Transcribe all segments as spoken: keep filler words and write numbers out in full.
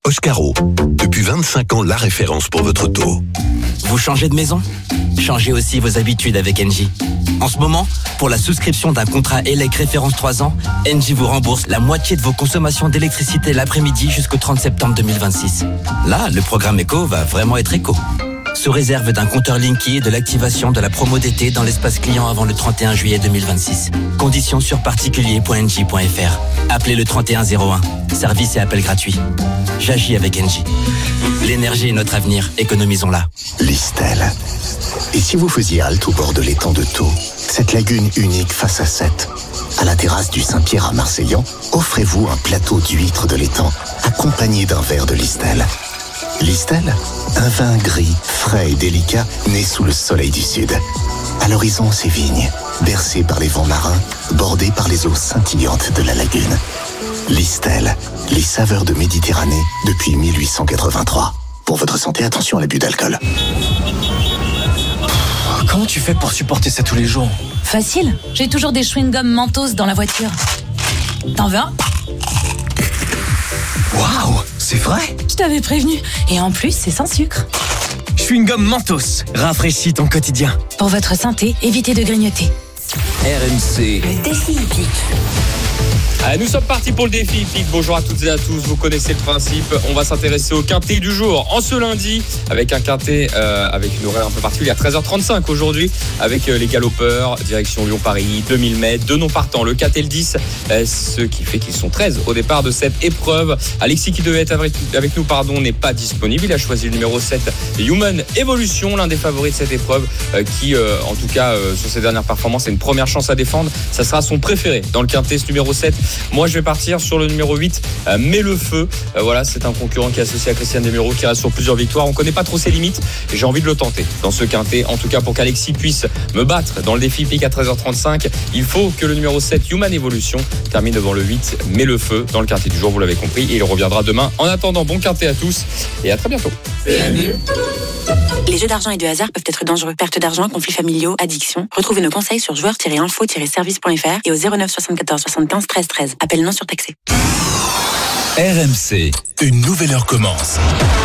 Oscaro, depuis vingt-cinq ans, la référence pour votre auto. Vous changez de maison ? Changez aussi vos habitudes avec Engie. En ce moment, pour la souscription d'un contrat E L E C référence trois ans, Engie vous rembourse la moitié de vos consommations d'électricité l'après-midi jusqu'au trente septembre deux mille vingt-six. Là, le programme Éco va vraiment être éco. Sous réserve d'un compteur Linky et de l'activation de la promo d'été dans l'espace client avant le trente et un juillet deux mille vingt-six. Conditions sur particulier point engie point f r. Appelez le trente et un zéro un. Service et appel gratuit. J'agis avec Engie. L'énergie est notre avenir, économisons-la. Listel. Et si vous faisiez halte au bord de l'étang de Thau, cette lagune unique face à Sète, à la terrasse du Saint-Pierre à Marseillan, offrez-vous un plateau d'huîtres de l'étang, accompagné d'un verre de Listel. Listel, un vin gris, frais et délicat, né sous le soleil du Sud. À l'horizon, ses vignes, bercées par les vents marins, bordées par les eaux scintillantes de la lagune. Listel, les saveurs de Méditerranée depuis mille huit cent quatre-vingt-trois. Pour votre santé, attention à l'abus d'alcool. Comment tu fais pour supporter ça tous les jours ? Facile, j'ai toujours des chewing-gums Mentos dans la voiture. T'en veux un ? Waouh, c'est vrai ? Je t'avais prévenu. Et en plus, c'est sans sucre. Chewing-gum Mentos, rafraîchis ton quotidien. Pour votre santé, évitez de grignoter. R M C. Le défi hippique. Allez, nous sommes partis pour le défi hippique. Bonjour à toutes et à tous, vous connaissez le principe. On va s'intéresser au quintet du jour en ce lundi avec un quintet euh, avec une horaire un peu particulière. treize heures trente-cinq aujourd'hui avec euh, les galopeurs, direction Lyon-Paris, deux mille mètres, deux non partants, le quatre et le dix, euh, ce qui fait qu'ils sont treize au départ de cette épreuve. Alexis qui devait être avec, avec nous pardon, n'est pas disponible. Il a choisi le numéro sept, Human Evolution, l'un des favoris de cette épreuve euh, qui, euh, en tout cas, euh, sur ses dernières performances, a une première chance à défendre. Ça sera son préféré dans le quintet, ce numéro sept. Moi, je vais partir sur le numéro huit, euh, Mais le Feu. Euh, voilà, c'est un concurrent qui est associé à Christian Desmureaux, qui reste sur plusieurs victoires. On ne connaît pas trop ses limites et j'ai envie de le tenter dans ce quintet. En tout cas, pour qu'Alexis puisse me battre dans le défi hippique à treize heures trente-cinq, il faut que le numéro sept, Human Evolution, termine devant le huit, Mais le Feu, dans le quintet du jour, vous l'avez compris. Et il reviendra demain. En attendant, bon quintet à tous et à très bientôt. Les jeux d'argent et de hasard peuvent être dangereux. Perte d'argent, conflits familiaux, addiction. Retrouvez nos conseils sur joueurs tiret info tiret service point f r et au zéro neuf soixante-quatorze soixante-quinze treize treize. Appel non surtaxé. R M C. Une nouvelle heure commence.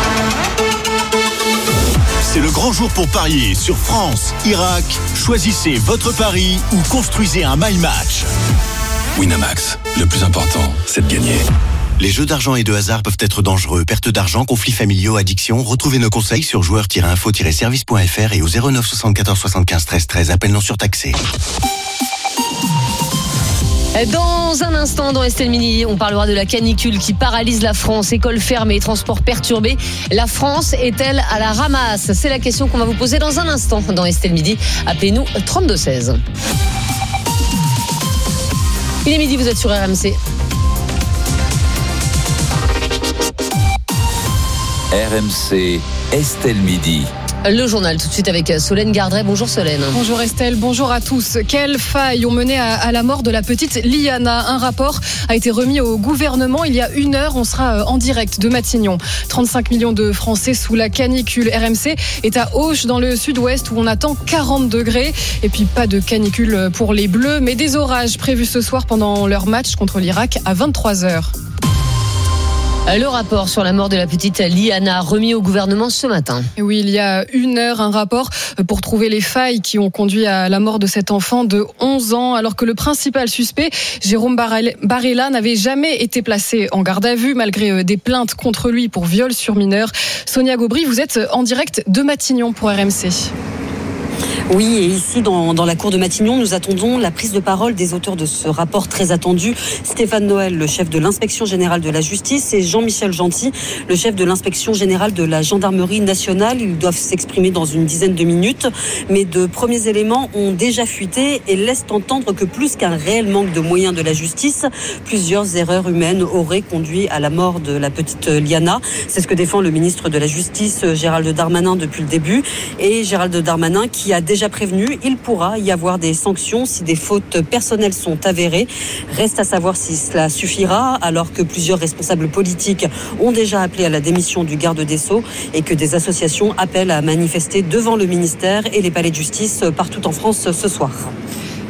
C'est le grand jour pour parier sur France, Irak. Choisissez votre pari ou construisez un my match. Winamax, le plus important, c'est de gagner. Les jeux d'argent et de hasard peuvent être dangereux. Perte d'argent, conflits familiaux, addiction. Retrouvez nos conseils sur joueurs tiret info tiret service point f r et au zéro neuf soixante-quatorze soixante-quinze treize treize. Appel non surtaxé. Dans un instant, dans Estelle Midi, on parlera de la canicule qui paralyse la France. Écoles fermées, transports perturbés. La France est-elle à la ramasse ? C'est la question qu'on va vous poser dans un instant dans Estelle Midi. Appelez-nous trente-deux seize. Il est midi, vous êtes sur R M C. R M C, Estelle Midi. Le journal tout de suite avec Solène Gardret. Bonjour Solène. Bonjour Estelle, bonjour à tous. Quelles failles ont mené à, à la mort de la petite Liana ? Un rapport a été remis au gouvernement il y a une heure. On sera en direct de Matignon. trente-cinq millions de Français sous la canicule. R M C est à Auch dans le sud-ouest où on attend quarante degrés. Et puis pas de canicule pour les Bleus, mais des orages prévus ce soir pendant leur match contre l'Irak à vingt-trois heures. Le rapport sur la mort de la petite Liana remis au gouvernement ce matin. Et oui, il y a une heure, un rapport pour trouver les failles qui ont conduit à la mort de cet enfant de onze ans, alors que le principal suspect, Jérôme Barella, n'avait jamais été placé en garde à vue, malgré des plaintes contre lui pour viol sur mineur. Sonia Gaubry, vous êtes en direct de Matignon pour R M C. Oui, et ici, dans, dans la cour de Matignon, nous attendons la prise de parole des auteurs de ce rapport très attendu. Stéphane Noël, le chef de l'inspection générale de la justice, et Jean-Michel Gentil, le chef de l'inspection générale de la gendarmerie nationale. Ils doivent s'exprimer dans une dizaine de minutes, mais de premiers éléments ont déjà fuité et laissent entendre que plus qu'un réel manque de moyens de la justice, plusieurs erreurs humaines auraient conduit à la mort de la petite Liana. C'est ce que défend le ministre de la Justice, Gérald Darmanin, depuis le début. Et Gérald Darmanin qui a déjà prévenu, il pourra y avoir des sanctions si des fautes personnelles sont avérées. Reste à savoir si cela suffira, alors que plusieurs responsables politiques ont déjà appelé à la démission du garde des Sceaux et que des associations appellent à manifester devant le ministère et les palais de justice partout en France ce soir.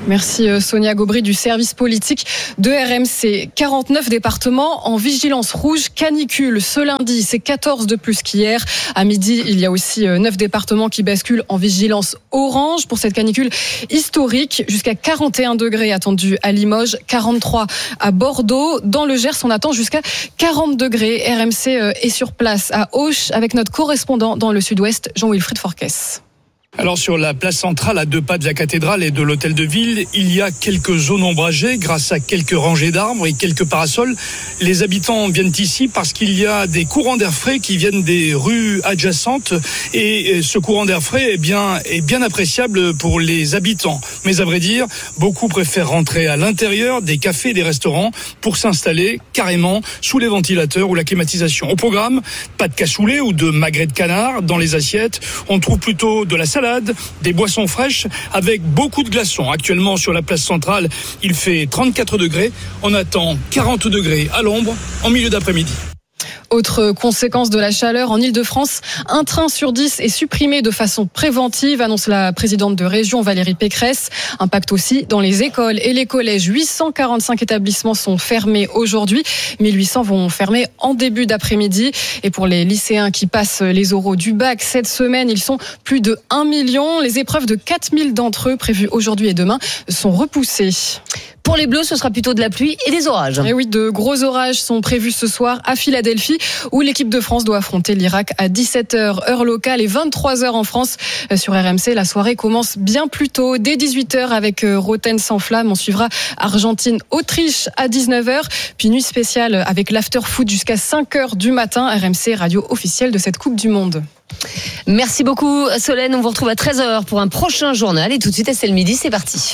Merci Sonia Gobry du service politique de R M C. quarante-neuf départements en vigilance rouge canicule. Ce lundi, c'est quatorze de plus qu'hier. À midi, il y a aussi neuf départements qui basculent en vigilance orange pour cette canicule historique. Jusqu'à quarante et un degrés attendus à Limoges, quarante-trois à Bordeaux. Dans le Gers, on attend jusqu'à quarante degrés. R M C est sur place à Auch avec notre correspondant dans le sud-ouest, Jean-Wilfried Forquès. Alors sur la place centrale à deux pas de la cathédrale et de l'hôtel de ville, il y a quelques zones ombragées grâce à quelques rangées d'arbres et quelques parasols. Les habitants viennent ici parce qu'il y a des courants d'air frais qui viennent des rues adjacentes et ce courant d'air frais est bien, est bien appréciable pour les habitants. Mais à vrai dire, beaucoup préfèrent rentrer à l'intérieur des cafés et des restaurants pour s'installer carrément sous les ventilateurs ou la climatisation. Au programme, pas de cassoulet ou de magret de canard dans les assiettes. On trouve plutôt de la salade, des boissons fraîches avec beaucoup de glaçons. Actuellement sur la place centrale, il fait trente-quatre degrés. On attend quarante degrés à l'ombre en milieu d'après-midi. Autre conséquence de la chaleur, en Ile-de-France, un train sur dix est supprimé de façon préventive, annonce la présidente de région Valérie Pécresse. Impact aussi dans les écoles et les collèges. huit cent quarante-cinq établissements sont fermés aujourd'hui, mille huit cents vont fermer en début d'après-midi. Et pour les lycéens qui passent les oraux du bac cette semaine, ils sont plus de un million. Les épreuves de quatre mille d'entre eux prévues aujourd'hui et demain sont repoussées. Pour les Bleus, ce sera plutôt de la pluie et des orages. Et oui, de gros orages sont prévus ce soir à Philadelphie, où l'équipe de France doit affronter l'Irak à dix-sept heures heure locale et vingt-trois heures en France. Sur R M C, la soirée commence bien plus tôt, dès dix-huit heures avec Roten sans flamme. On suivra Argentine-Autriche à dix-neuf heures, puis nuit spéciale avec l'after-foot jusqu'à cinq heures du matin. R M C, radio officielle de cette Coupe du Monde. Merci beaucoup Solène, on vous retrouve à treize heures pour un prochain journal. Et tout de suite, Estelle Midi, c'est parti.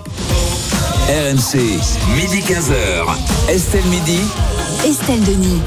R M C, midi quinze heures. Estelle Midi. Estelle Denis.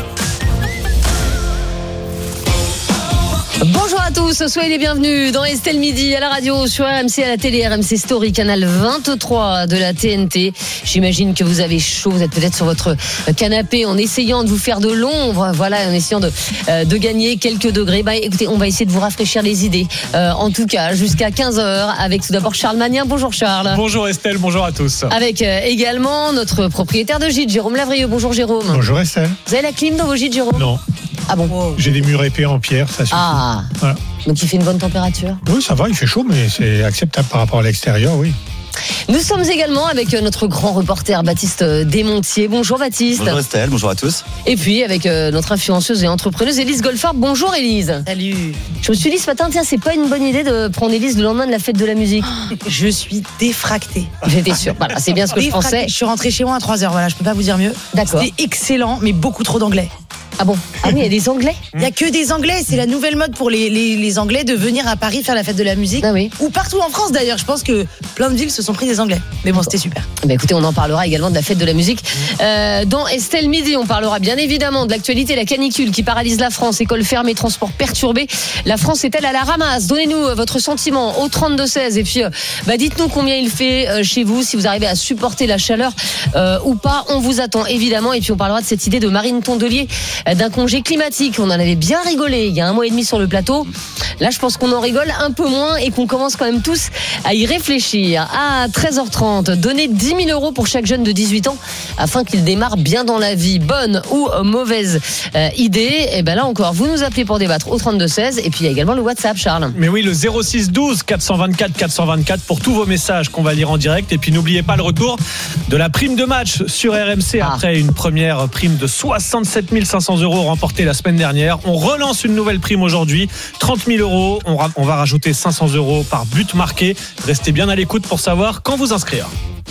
Bonjour à tous, soyez les bienvenus dans Estelle Midi à la radio, sur R M C, à la télé, R M C Story, canal vingt-trois de la T N T. J'imagine que vous avez chaud, vous êtes peut-être sur votre canapé en essayant de vous faire de l'ombre, voilà, en essayant de, euh, de gagner quelques degrés. Bah écoutez, on va essayer de vous rafraîchir les idées, euh, en tout cas jusqu'à quinze heures, avec tout d'abord Charles Magnien. Bonjour Charles. Bonjour Estelle, bonjour à tous. Avec euh, également notre propriétaire de gîte, Jérôme Lavrieux. Bonjour Jérôme. Bonjour Estelle. Vous avez la clim dans vos gîtes, Jérôme? Non. Ah bon? Wow. J'ai des murs épais en pierre, ça suffit. Ah, voilà. Donc il fait une bonne température? Oui, ça va, il fait chaud, mais c'est acceptable par rapport à l'extérieur, oui. Nous sommes également avec notre grand reporter Baptiste Desmontiers. Bonjour Baptiste. Bonjour Estelle, bonjour à tous. Et puis avec notre influenceuse et entrepreneuse Élise Goldfarb. Bonjour Élise. Salut. Je me suis dit ce matin, tiens, c'est pas une bonne idée de prendre Élise le lendemain de la fête de la musique. Je suis défractée. J'étais sûre, voilà, c'est bien ce que défractée. je pensais. Je suis rentrée chez moi à trois heures, voilà, je peux pas vous dire mieux. D'accord. C'était excellent, mais beaucoup trop d'anglais. Ah bon? Ah oui, il y a des Anglais? Il y a que des Anglais, c'est la nouvelle mode pour les, les, les Anglais de venir à Paris faire la fête de la musique. Ah oui. Ou partout en France d'ailleurs, je pense que plein de villes se sont pris des Anglais. Mais bon, c'était super. Bah écoutez, on en parlera également de la fête de la musique. Euh, dans Estelle Midi, on parlera bien évidemment de l'actualité, la canicule qui paralyse la France, écoles fermées, transports perturbés. La France est-elle à la ramasse? Donnez-nous votre sentiment au trente-deux seize et puis bah, dites-nous combien il fait chez vous, si vous arrivez à supporter la chaleur euh, ou pas. On vous attend évidemment et puis on parlera de cette idée de Marine Tondelier, d'un congé climatique. On en avait bien rigolé il y a un mois et demi sur le plateau. Là, je pense qu'on en rigole un peu moins et qu'on commence quand même tous à y réfléchir. À treize heures trente, donner dix mille euros pour chaque jeune de dix-huit ans afin qu'il démarre bien dans la vie. Bonne ou mauvaise euh, idée? Et ben là encore, vous nous appelez pour débattre au trente-deux seize et puis il y a également le WhatsApp, Charles. Mais oui, le zéro six douze quatre cent vingt-quatre quatre cent vingt-quatre pour tous vos messages qu'on va lire en direct. Et puis n'oubliez pas le retour de la prime de match sur R M C ah. après une première prime de soixante-sept mille cinq cents euros remportée la semaine dernière. On relance une nouvelle prime aujourd'hui, trente mille euros. On, ra- on va rajouter cinq cents euros par but marqué. Restez bien à l'écoute pour savoir quand vous inscrire.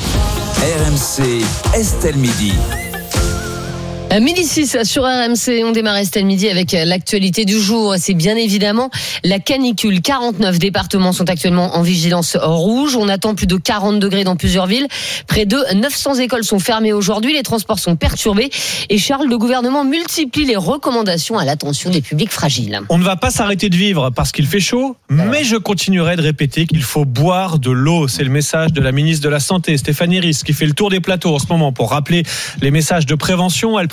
R M C, Estelle Midi. Midi six sur R M C, on démarre Estelle Midi avec l'actualité du jour. C'est bien évidemment la canicule. quarante-neuf départements sont actuellement en vigilance rouge. On attend plus de quarante degrés dans plusieurs villes. Près de neuf cents écoles sont fermées aujourd'hui. Les transports sont perturbés. Et Charles, le gouvernement multiplie les recommandations à l'attention des publics fragiles. On ne va pas s'arrêter de vivre parce qu'il fait chaud, mais je continuerai de répéter qu'il faut boire de l'eau. C'est le message de la ministre de la Santé, Stéphanie Rist, qui fait le tour des plateaux en ce moment pour rappeler les messages de prévention. Elle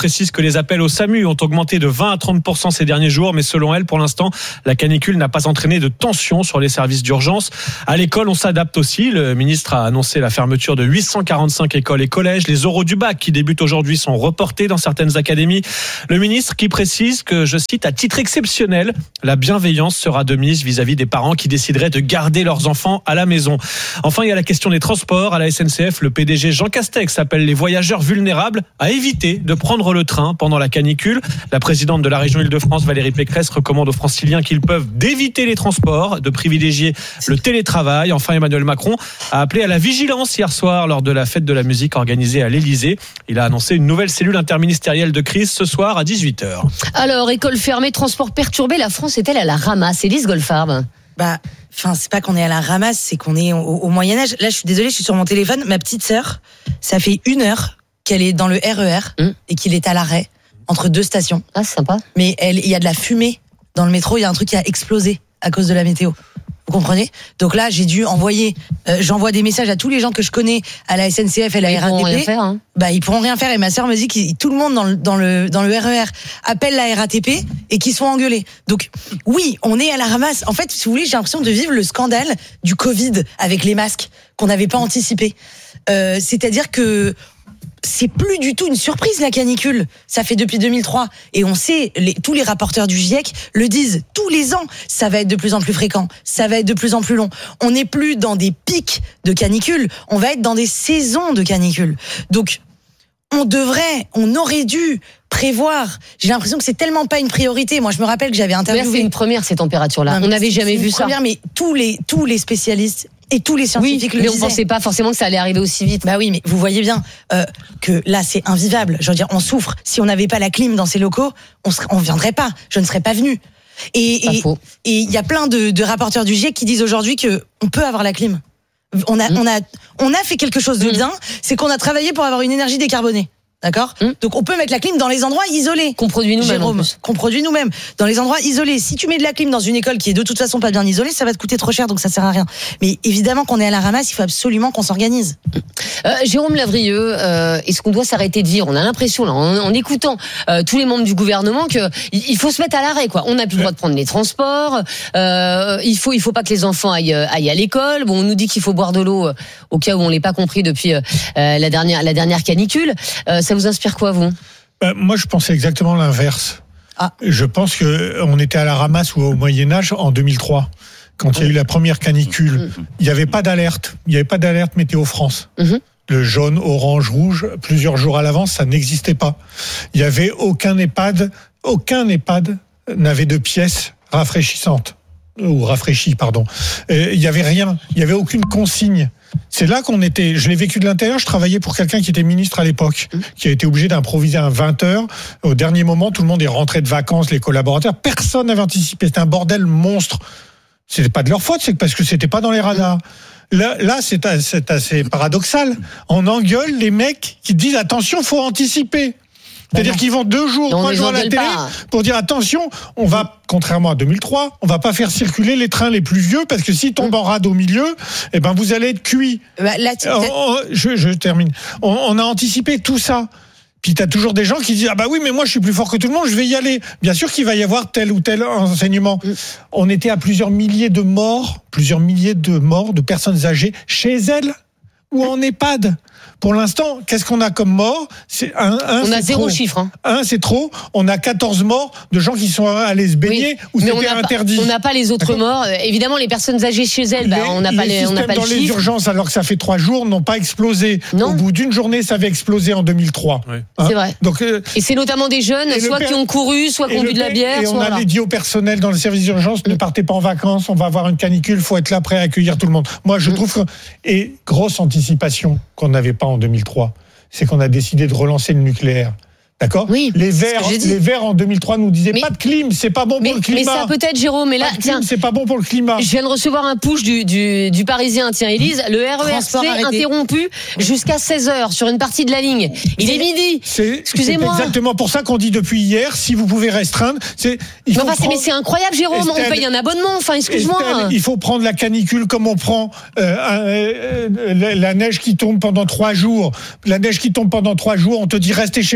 précise que les appels au SAMU ont augmenté de vingt à trente pour cent ces derniers jours, mais selon elle, pour l'instant, la canicule n'a pas entraîné de tension sur les services d'urgence. À l'école, on s'adapte aussi. Le ministre a annoncé la fermeture de huit cent quarante-cinq écoles et collèges. Les oraux du bac qui débutent aujourd'hui sont reportés dans certaines académies. Le ministre qui précise que, je cite, à titre exceptionnel, la bienveillance sera de mise vis-à-vis des parents qui décideraient de garder leurs enfants à la maison. Enfin, il y a la question des transports. À la S N C F, le P D G Jean Castex appelle les voyageurs vulnérables à éviter de prendre le train pendant la canicule. La présidente de la région Île-de-France, Valérie Pécresse, recommande aux Franciliens qu'ils peuvent d'éviter les transports, de privilégier le télétravail. Enfin, Emmanuel Macron a appelé à la vigilance hier soir lors de la fête de la musique organisée à l'Élysée. Il a annoncé une nouvelle cellule interministérielle de crise ce soir à dix-huit heures. Alors, école fermée, transport perturbé, la France est-elle à la ramasse? Élise Goldfarb. Bah, enfin, c'est pas qu'on est à la ramasse, c'est qu'on est au, au Moyen-Âge. Là, je suis désolée, je suis sur mon téléphone. Ma petite sœur, ça fait une heure qu'elle est dans le R E R mmh. et qu'il est à l'arrêt entre deux stations. Ah, c'est sympa. Mais elle, il y a de la fumée dans le métro. Il y a un truc qui a explosé à cause de la météo. Vous comprenez? Donc là, j'ai dû envoyer, euh, j'envoie des messages à tous les gens que je connais à la S N C F et à la ils R A T P. Ils pourront rien faire, hein. Bah, ils pourront rien faire. Et ma sœur me dit que tout le monde dans le, dans le, dans le R E R appelle la R A T P et qu'ils sont engueulés. Donc, oui, on est à la ramasse. En fait, si vous voulez, j'ai l'impression de vivre le scandale du Covid avec les masques qu'on n'avait pas anticipé. Euh, c'est-à-dire que, c'est plus du tout une surprise la canicule. Ça fait depuis deux mille trois et on sait, les, tous les rapporteurs du GIEC le disent tous les ans. Ça va être de plus en plus fréquent, ça va être de plus en plus long. On n'est plus dans des pics de canicule, on va être dans des saisons de canicule. Donc on devrait, on aurait dû prévoir. J'ai l'impression que c'est tellement pas une priorité. Moi, je me rappelle que j'avais interviewé. Là, c'est une première ces températures-là. Non, on n'avait jamais vu ça. Première, mais tous les tous les spécialistes et tous les scientifiques oui, le mais disaient. on pensait pas forcément que ça allait arriver aussi vite. Bah oui, mais vous voyez bien euh, que là, c'est invivable. Je veux dire, on souffre. Si on n'avait pas la clim dans ces locaux, on serait, on viendrait pas. Je ne serais pas venue. Et et et il y a plein de, de rapporteurs du GIEC qui disent aujourd'hui que on peut avoir la clim. On a mmh. on a on a fait quelque chose de mmh. bien. C'est qu'on a travaillé pour avoir une énergie décarbonée. D'accord ? Mmh. Donc on peut mettre la clim dans les endroits isolés. Qu'on produit nous-mêmes. Jérôme, qu'on produit nous-mêmes. Dans les endroits isolés. Si tu mets de la clim dans une école qui est de toute façon pas bien isolée, ça va te coûter trop cher, donc ça sert à rien. Mais évidemment qu'on est à la ramasse, il faut absolument qu'on s'organise. Euh, Jérôme Lavrieux, euh, est-ce qu'on doit s'arrêter de dire, on a l'impression là, en, en écoutant euh, tous les membres du gouvernement, que il faut se mettre à l'arrêt, quoi. On n'a plus le droit de prendre les transports. Euh, il faut, il faut pas que les enfants aillent, aillent à l'école. Bon, on nous dit qu'il faut boire de l'eau, euh, au cas où on l'ait pas compris depuis euh, la dernière, la dernière canicule. Euh, ça vous inspire quoi, vous? Ben, moi, je pensais exactement l'inverse. Ah. Je pense que on était à la ramasse ou au Moyen-Âge en deux mille trois. Quand il y a eu la première canicule, il n'y avait pas d'alerte. Il n'y avait pas d'alerte Météo France. Mm-hmm. Le jaune, orange, rouge, plusieurs jours à l'avance, ça n'existait pas. Il n'y avait aucun EHPAD, aucun EHPAD n'avait de pièces rafraîchissantes. Ou rafraîchies, pardon. Et il n'y avait rien. Il n'y avait aucune consigne. C'est là qu'on était, je l'ai vécu de l'intérieur, je travaillais pour quelqu'un qui était ministre à l'époque, qui a été obligé d'improviser à vingt heures. Au dernier moment, tout le monde est rentré de vacances, les collaborateurs. Personne n'avait anticipé. C'était un bordel monstre. C'était pas de leur faute, c'est parce que c'était pas dans les radars. Là, là c'est, c'est assez paradoxal. On engueule les mecs qui disent attention, faut anticiper. C'est-à-dire non. qu'ils vont deux jours, non, trois jours à la télé pas. pour dire attention, on va, contrairement à deux mille trois, on va pas faire circuler les trains les plus vieux parce que s'ils tombent en rade au milieu, eh ben vous allez être cuits. Bah, là, tu... on, je, je termine. On, on a anticipé tout ça. Puis t'as toujours des gens qui disent ah bah oui mais moi je suis plus fort que tout le monde, je vais y aller. Bien sûr qu'il va y avoir tel ou tel enseignement. Mm. On était à plusieurs milliers de morts, plusieurs milliers de morts de personnes âgées chez elles ou en EHPAD. Pour l'instant, qu'est-ce qu'on a comme mort? C'est un, un, on c'est a zéro trop. chiffre. Hein. Un, c'est trop. On a quatorze morts de gens qui sont allés se baigner oui, ou c'était interdit. Pas, on n'a pas les autres morts. Euh, évidemment, les personnes âgées chez elles, bah, on n'a pas les, on n'a pas le chiffre. Les systèmes dans les urgences, alors que ça fait trois jours, n'ont pas explosé. Non. Au bout d'une journée, ça avait explosé en deux mille trois. Oui. Hein c'est vrai. Donc, euh, et c'est notamment des jeunes, soit per... qui ont couru, soit qui ont bu de la bière. Et soit on avait dit au personnel dans les services d'urgence, mmh. ne partez pas en vacances, on va avoir une canicule, faut être là prêt à accueillir tout le monde. Moi, je mmh. trouve que... Et grosse anticipation qu'on n'avait pas en deux mille trois. C'est qu'on a décidé de relancer le nucléaire. D'accord ? Oui. Les Verts, les Verts en deux mille trois nous disaient mais, pas de clim, c'est pas bon mais, pour le climat. Mais ça peut-être, Jérôme, mais là, clim, tiens, c'est pas bon pour le climat. Je viens de recevoir un push du, du, du Parisien, tiens, Élise, le R E R C interrompu jusqu'à seize heures sur une partie de la ligne. Il est midi. C'est, Excusez-moi. C'est exactement pour ça qu'on dit depuis hier, si vous pouvez restreindre, c'est, il faut enfin, prendre... Mais c'est incroyable, Jérôme, Estelle, on paye un abonnement, enfin, excuse-moi. Estelle, il faut prendre la canicule comme on prend euh, euh, la, la neige qui tombe pendant trois jours. La neige qui tombe pendant trois jours, on te dit restez chez vous parce que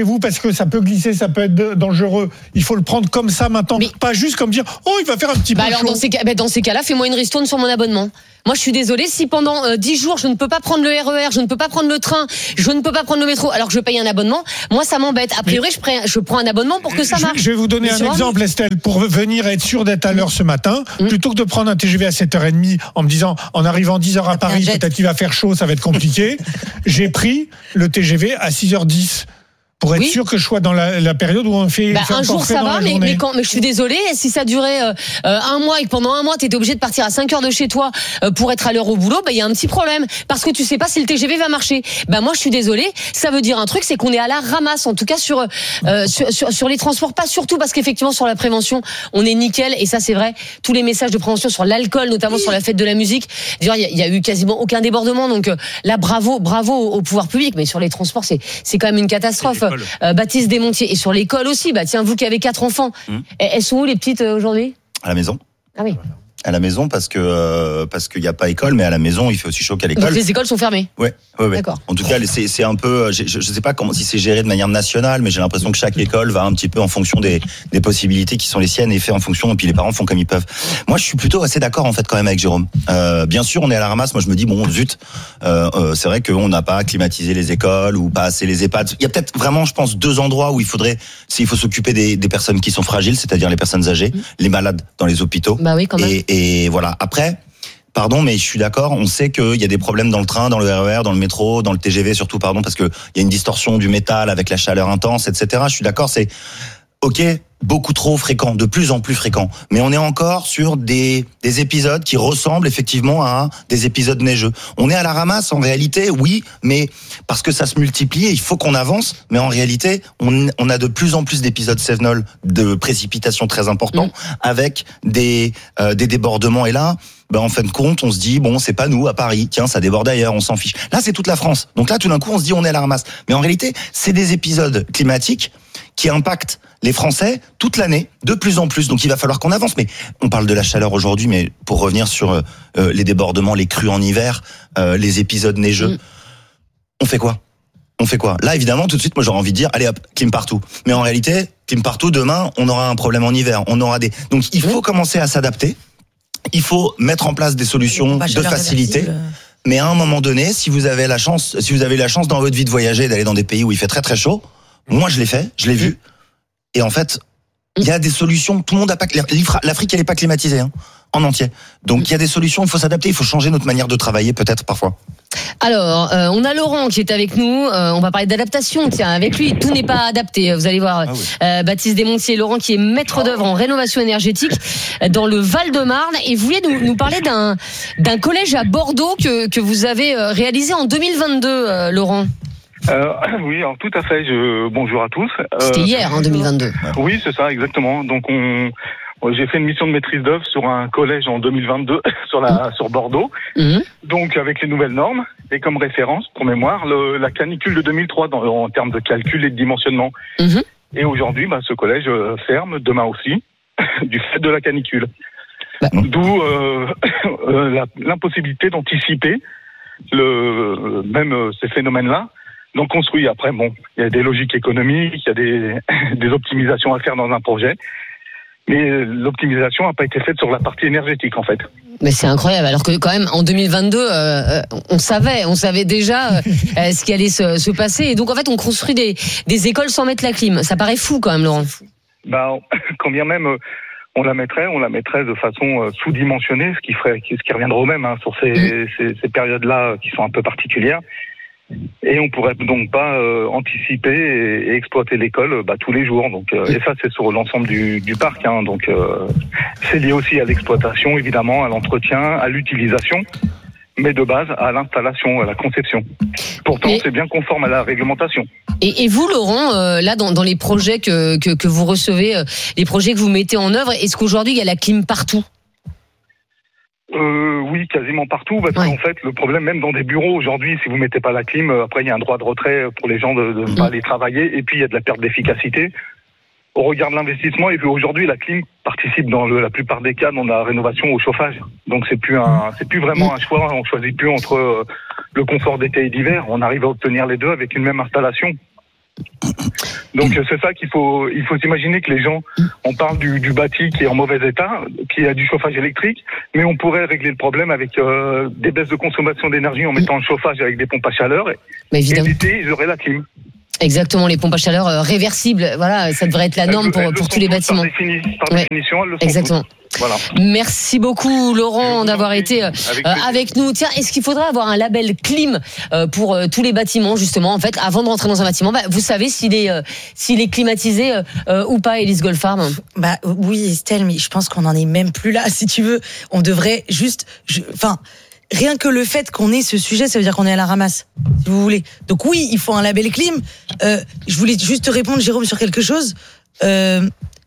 que ça peut glisser, ça peut être dangereux. Il faut le prendre comme ça maintenant, mais... pas juste comme dire oh il va faire un petit bah peu alors chaud. Dans ces, cas, bah dans ces cas-là, fais-moi une ristourne sur mon abonnement. Moi, je suis désolée, si pendant euh, dix jours, je ne peux pas prendre le R E R, je ne peux pas prendre le train, je ne peux pas prendre le métro, alors que je paye un abonnement, moi, ça m'embête. A priori, je prends, je prends un abonnement pour que ça marche. Je, je vais vous donner mais un exemple, Estelle, pour venir être sûr d'être à l'heure ce matin, mmh. plutôt que de prendre un T G V à sept heures trente en me disant, en arrivant dix heures à Paris, peut-être qu'il va faire chaud, ça va être compliqué. J'ai pris le T G V à six heures dix. Pour être oui. sûr que je sois dans la, la période où on fait, bah, fait un jour ça va, mais, mais, quand, mais je suis désolée, si ça durait euh, un mois et que pendant un mois tu étais obligé de partir à cinq heures de chez toi euh, pour être à l'heure au boulot, bah il y a un petit problème parce que tu sais pas si le T G V va marcher. Bah moi je suis désolée, ça veut dire un truc, c'est qu'on est à la ramasse en tout cas sur euh, sur, sur sur les transports, pas surtout parce qu'effectivement sur la prévention on est nickel et ça c'est vrai. Tous les messages de prévention sur l'alcool, notamment oui. sur la fête de la musique, il y, y a eu quasiment aucun débordement, donc euh, là bravo bravo au, au pouvoir public, mais sur les transports c'est c'est quand même une catastrophe. Euh, Baptiste Desmontiers, et sur l'école aussi, bah tiens, vous qui avez quatre enfants, mmh. elles sont où les petites euh, aujourd'hui ? À la maison. Ah oui. À la maison parce que euh, parce qu'il n'y a pas école, mais à la maison il fait aussi chaud qu'à l'école. Donc les écoles sont fermées. Ouais, ouais, ouais. D'accord. En tout cas, c'est c'est un peu, je ne sais pas comment si c'est géré de manière nationale, mais j'ai l'impression que chaque école va un petit peu en fonction des des possibilités qui sont les siennes et fait en fonction. Et puis les parents font comme ils peuvent. Moi, je suis plutôt assez d'accord en fait quand même avec Jérôme. Euh, bien sûr, on est à la ramasse. Moi, je me dis bon, zut, euh, euh, c'est vrai qu'on n'a pas climatisé les écoles ou pas assez les EHPAD. Il y a peut-être vraiment, je pense, deux endroits où il faudrait, s'il faut s'occuper des des personnes qui sont fragiles, c'est-à-dire les personnes âgées, mmh. les malades dans les hôpitaux. Bah oui, quand même. Et, et voilà. Après, pardon, mais je suis d'accord, on sait qu'il y a des problèmes dans le train, dans le R E R, dans le métro, dans le T G V surtout, pardon, parce qu'il y a une distorsion du métal avec la chaleur intense, et cetera. Je suis d'accord, c'est ok, beaucoup trop fréquent, de plus en plus fréquent. Mais on est encore sur des, des épisodes qui ressemblent effectivement à des épisodes neigeux. On est à la ramasse en réalité, oui, mais parce que ça se multiplie et il faut qu'on avance. Mais en réalité, on, on a de plus en plus d'épisodes Cévenol, de précipitations très importants, mmh. avec des, euh, des débordements. Et là, ben, en fin de compte, on se dit, bon, c'est pas nous, à Paris, tiens, ça déborde ailleurs, on s'en fiche. Là, c'est toute la France. Donc là, tout d'un coup, on se dit, on est à la ramasse. Mais en réalité, c'est des épisodes climatiques qui impactent les Français toute l'année, de plus en plus. Donc il va falloir qu'on avance. Mais on parle de la chaleur aujourd'hui, mais pour revenir sur euh, les débordements, les crues en hiver, euh, les épisodes neigeux, mmh. on fait quoi ? On fait quoi ? Là, évidemment, tout de suite, moi, j'aurais envie de dire, allez hop, clim partout. Mais en réalité, clim partout, demain, on aura un problème en hiver. On aura des. Donc il faut mmh. commencer à s'adapter. Il faut mettre en place des solutions de facilité. Mais à un moment donné, si vous avez la chance, si vous avez la chance dans votre vie de voyager, d'aller dans des pays où il fait très très chaud, moi je l'ai fait, je l'ai vu. Et en fait, il y a des solutions. Tout le monde a pas. L'Afrique, elle est pas climatisée, hein, en entier. Donc il y a des solutions. Il faut s'adapter. Il faut changer notre manière de travailler, peut-être parfois. Alors, euh, on a Laurent qui est avec nous. Euh, on va parler d'adaptation. Tiens, avec lui, tout n'est pas adapté. Vous allez voir. Ah oui. euh, Baptiste Desmontiers, Laurent qui est maître d'œuvre en rénovation énergétique dans le Val-de-Marne. Et vous vouliez nous, nous parler d'un d'un collège à Bordeaux que que vous avez réalisé en deux mille vingt-deux, euh, Laurent. Euh, oui, alors, tout à fait. Je, bonjour à tous. C'était euh, hier, en deux mille vingt-deux. Oui, c'est ça, exactement. Donc, on, j'ai fait une mission de maîtrise d'œuvre sur un collège en deux mille vingt-deux sur la mmh. sur Bordeaux. Mmh. Donc, avec les nouvelles normes et comme référence, pour mémoire, le, la canicule de deux mille trois dans, en termes de calcul et de dimensionnement. Mmh. Et aujourd'hui, bah, ce collège ferme demain aussi du fait de la canicule. Bah. D'où euh, la, l'impossibilité d'anticiper le même euh, ces phénomènes-là. Donc construit. Après, bon, il y a des logiques économiques, il y a des, des optimisations à faire dans un projet, mais l'optimisation n'a pas été faite sur la partie énergétique, en fait. Mais c'est incroyable, alors que quand même, en deux mille vingt-deux, euh, on savait, on savait déjà euh, ce qui allait se, se passer, et donc en fait, on construit des, des écoles sans mettre la clim. Ça paraît fou quand même, Laurent. Bah, quand bien même... on la mettrait, on la mettrait de façon euh, sous-dimensionnée, ce qui ferait, ce qui reviendrait au même, hein, sur ces, mmh. ces, ces périodes-là qui sont un peu particulières. Et on pourrait donc pas euh, anticiper et, et exploiter l'école bah, tous les jours. Donc, euh, et ça, c'est sur l'ensemble du, du parc. Hein, donc, euh, c'est lié aussi à l'exploitation, évidemment, à l'entretien, à l'utilisation, mais de base à l'installation, à la conception. Pourtant, et c'est bien conforme à la réglementation. Et, et vous, Laurent, euh, là, dans, dans les projets que, que, que vous recevez, euh, les projets que vous mettez en œuvre, est-ce qu'aujourd'hui, il y a la clim partout ? Euh, oui, quasiment partout, parce ouais. qu'en fait, le problème, même dans des bureaux aujourd'hui, si vous mettez pas la clim, après il y a un droit de retrait pour les gens de ne mmh. pas aller travailler, et puis il y a de la perte d'efficacité. Au regard de l'investissement, et puis aujourd'hui, la clim participe dans le, la plupart des cas dans la rénovation au chauffage. Donc c'est plus un, c'est plus vraiment un choix. On choisit plus entre le confort d'été et d'hiver. On arrive à obtenir les deux avec une même installation. Donc c'est ça qu'il faut, il faut s'imaginer que les gens, on parle du, du bâti qui est en mauvais état, qui a du chauffage électrique, mais on pourrait régler le problème avec euh, des baisses de consommation d'énergie en mettant le chauffage avec des pompes à chaleur. Et, mais évidemment. et l'été, ils auraient la clim. Exactement, les pompes à chaleur euh, réversibles, voilà, ça devrait être la norme pour, pour tous les bâtiments. Par, défini, par ouais. définition, elles le sont Exactement. toutes. Voilà. Merci beaucoup Laurent d'avoir été euh, avec, euh, avec nous. Tiens, est-ce qu'il faudrait avoir un label clim euh, pour euh, tous les bâtiments justement en fait avant de rentrer dans un bâtiment? Bah, vous savez s'il est euh, s'il est climatisé euh, ou pas, Élise Goldfarb? Bah oui Estelle, mais je pense qu'on en est même plus là. Si tu veux, on devrait juste, enfin. Rien que le fait qu'on ait ce sujet, ça veut dire qu'on est à la ramasse, si vous voulez. Donc oui, il faut un label clim. Euh, je voulais juste te répondre, Jérôme, sur quelque chose. Euh,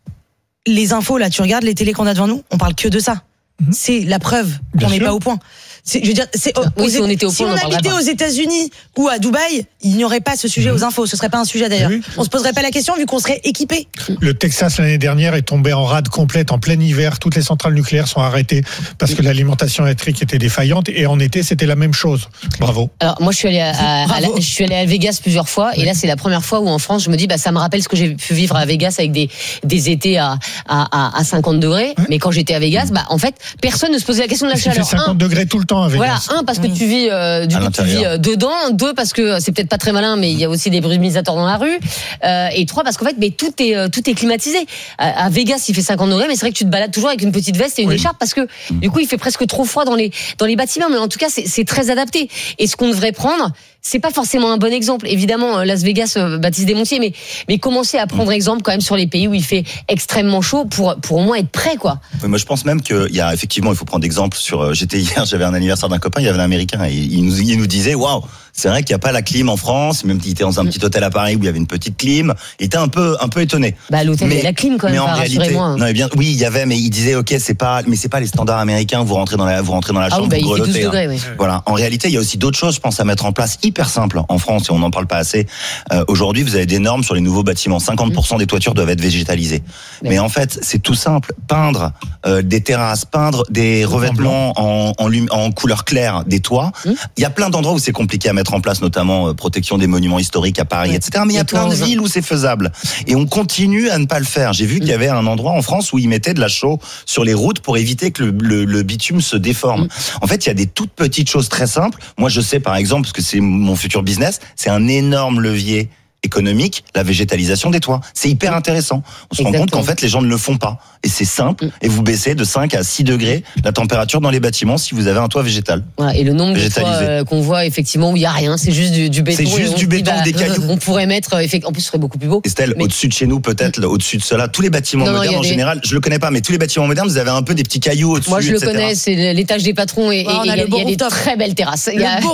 les infos, là, tu regardes les télés qu'on a devant nous, on parle que de ça. Mm-hmm. C'est la preuve qu'on n'est pas au point. C'est, je veux dire, c'est, oui, si on était au si point, on, on habitait aux États-Unis ou à Dubaï, il n'y aurait pas ce sujet aux infos. Ce serait pas un sujet d'ailleurs. Oui. On se poserait pas la question vu qu'on serait équipé. Le Texas l'année dernière est tombé en rade complète en plein hiver. Toutes les centrales nucléaires sont arrêtées parce que l'alimentation électrique était défaillante. Et en été, c'était la même chose. Bravo. Alors moi, je suis allé à, à, à la, je suis allé à Vegas plusieurs fois, oui. Et là, c'est la première fois où en France, je me dis, bah ça me rappelle ce que j'ai pu vivre à Vegas avec des des étés à à, à cinquante degrés. Oui. Mais quand j'étais à Vegas, bah en fait, personne ne se posait la question de la chaleur. Il fait cinquante degrés tout le temps à Vegas. Voilà, un parce que tu vis euh, du coup, tu vis euh, dedans, deux parce que c'est peut-être pas très malin, mais il y a aussi des brumisateurs dans la rue, euh, et trois parce qu'en fait, mais tout est euh, tout est climatisé. À, à Vegas, il fait cinquante degrés, mais c'est vrai que tu te balades toujours avec une petite veste et une oui. écharpe parce que du coup, il fait presque trop froid dans les dans les bâtiments. Mais en tout cas, c'est, c'est très adapté. Et ce qu'on devrait prendre, c'est pas forcément un bon exemple. Évidemment, Las Vegas, euh, Baptiste Desmontiers, mais mais commencer à prendre exemple quand même sur les pays où il fait extrêmement chaud pour pour au moins être prêt, quoi. Oui, moi, je pense même qu'il y a effectivement, il faut prendre exemple sur. Euh, j'étais hier, j'avais un anniversaire d'un copain, il y avait un Américain, et il nous il nous disait, waouh. C'est vrai qu'il n'y a pas la clim en France, même qu'il était dans un petit hôtel à Paris où il y avait une petite clim. Il était un peu, un peu étonné. Bah, l'hôtel, il y a la clim quand même, mais en pas, réalité, rassurez-moi. Non, mais bien, oui, il y avait, mais il disait, ok, c'est pas, mais c'est pas les standards américains, vous rentrez dans la, vous rentrez dans la ah chambre, oui, bah, vous grelottez. Degrés, hein. oui. Voilà. En réalité, il y a aussi d'autres choses, je pense, à mettre en place, hyper simple en France, et on n'en parle pas assez. Euh, aujourd'hui, vous avez des normes sur les nouveaux bâtiments. cinquante pour cent des toitures doivent être végétalisées. Mais, mais en fait, c'est tout simple. Peindre, euh, des terrasses, peindre des revêtements en, en, en couleur claire des toits. Il mmh. y a plein d'endroits où c'est compliqué à mettre en place, notamment euh, protection des monuments historiques à Paris, ouais. et cetera. Mais il y a plein de villes où c'est faisable. Et on continue à ne pas le faire. J'ai vu qu'il y avait un endroit en France où ils mettaient de la chaux sur les routes pour éviter que le, le, le bitume se déforme. Mmh. En fait, il y a des toutes petites choses très simples. Moi, je sais, par exemple, parce que c'est mon futur business, c'est un énorme levier économique, la végétalisation des toits. C'est hyper intéressant. On se Exactement. rend compte qu'en fait, les gens ne le font pas. Et c'est simple. Et vous baissez de cinq à six degrés la température dans les bâtiments si vous avez un toit végétal. Voilà, et le nombre de toits euh, qu'on voit effectivement où il n'y a rien, c'est juste du, du béton. C'est juste du béton, dit, bah, des cailloux. On pourrait mettre, en plus ce serait beaucoup plus beau. Estelle, mais... au-dessus de chez nous, peut-être, là, au-dessus de cela, tous les bâtiments non, modernes non, en des... général, je le connais pas, mais tous les bâtiments modernes, vous avez un peu des petits cailloux au-dessus. Moi, je le et cetera. connais, c'est l'étage des patrons et il y a des très belles terrasses. Il y a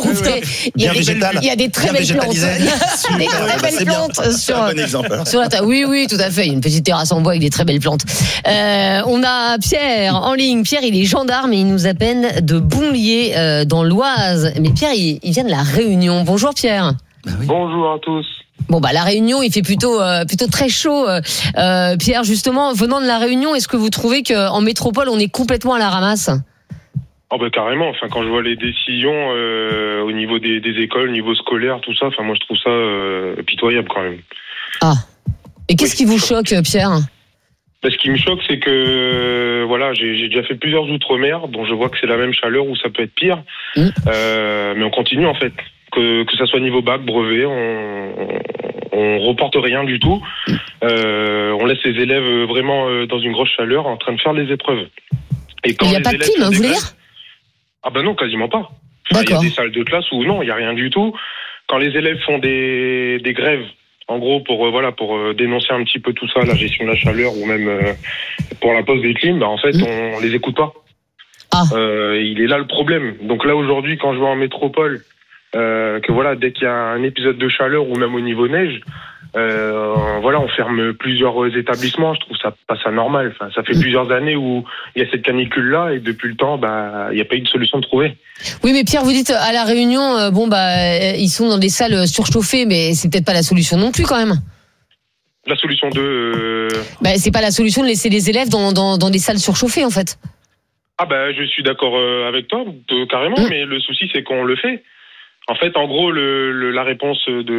Il y a des très belles plantes. Des très belles plantes sur. Un bon exemple. Sur la ta- oui, oui, tout à fait. Il y a une petite terrasse en bois avec des très belles plantes. Euh, on a Pierre en ligne. Pierre, il est gendarme et il nous appelle de Bonlier euh, dans l'Oise. Mais Pierre, il, il vient de la Réunion. Bonjour Pierre. Bah oui. Bonjour à tous. Bon bah la Réunion, il fait plutôt euh, plutôt très chaud. Euh, Pierre, justement, venant de la Réunion, est-ce que vous trouvez qu'en métropole, on est complètement à la ramasse ? Oh bah carrément. Enfin, quand je vois les décisions euh, au niveau des, des écoles, au niveau scolaire, tout ça, enfin moi je trouve ça euh, pitoyable quand même. Ah. Et qu'est-ce oui, qui vous choque, Pierre ? bah, Ce qui me choque, c'est que euh, voilà, j'ai, j'ai déjà fait plusieurs outre-mer, dont je vois que c'est la même chaleur ou ça peut être pire. Mmh. Euh, mais on continue en fait. Que que ça soit niveau bac, brevet, on, on, on reporte rien du tout. Euh, on laisse les élèves vraiment dans une grosse chaleur, en train de faire les épreuves. Et quand il n'y a pas de clim, vous voulez dire ? Ah ben non, quasiment pas. Enfin, il y a des salles de classe où non, il n'y a rien du tout. Quand les élèves font des, des grèves, en gros pour euh, voilà pour euh, dénoncer un petit peu tout ça, la gestion de la chaleur ou même euh, pour la pose des clims, bah en fait mmh. on les écoute pas. Ah. Euh, il est là le problème. Donc là aujourd'hui, quand je vais en métropole, euh, que voilà dès qu'il y a un épisode de chaleur ou même au niveau neige, euh, voilà on ferme plusieurs établissements. Je trouve ça pas ça normal. Enfin ça fait mmh. plusieurs années où il y a cette canicule là et depuis le temps bah il n'y a pas eu de solution de trouver. Oui, mais Pierre, vous dites à la Réunion, euh, bon bah ils sont dans des salles surchauffées, mais c'est peut-être pas la solution non plus quand même. La solution de. Euh... Bah c'est pas la solution de laisser les élèves dans dans, dans des salles surchauffées en fait. Ah bah je suis d'accord avec toi, carrément, mmh. mais le souci c'est qu'on le fait. En fait, en gros, le, le, la réponse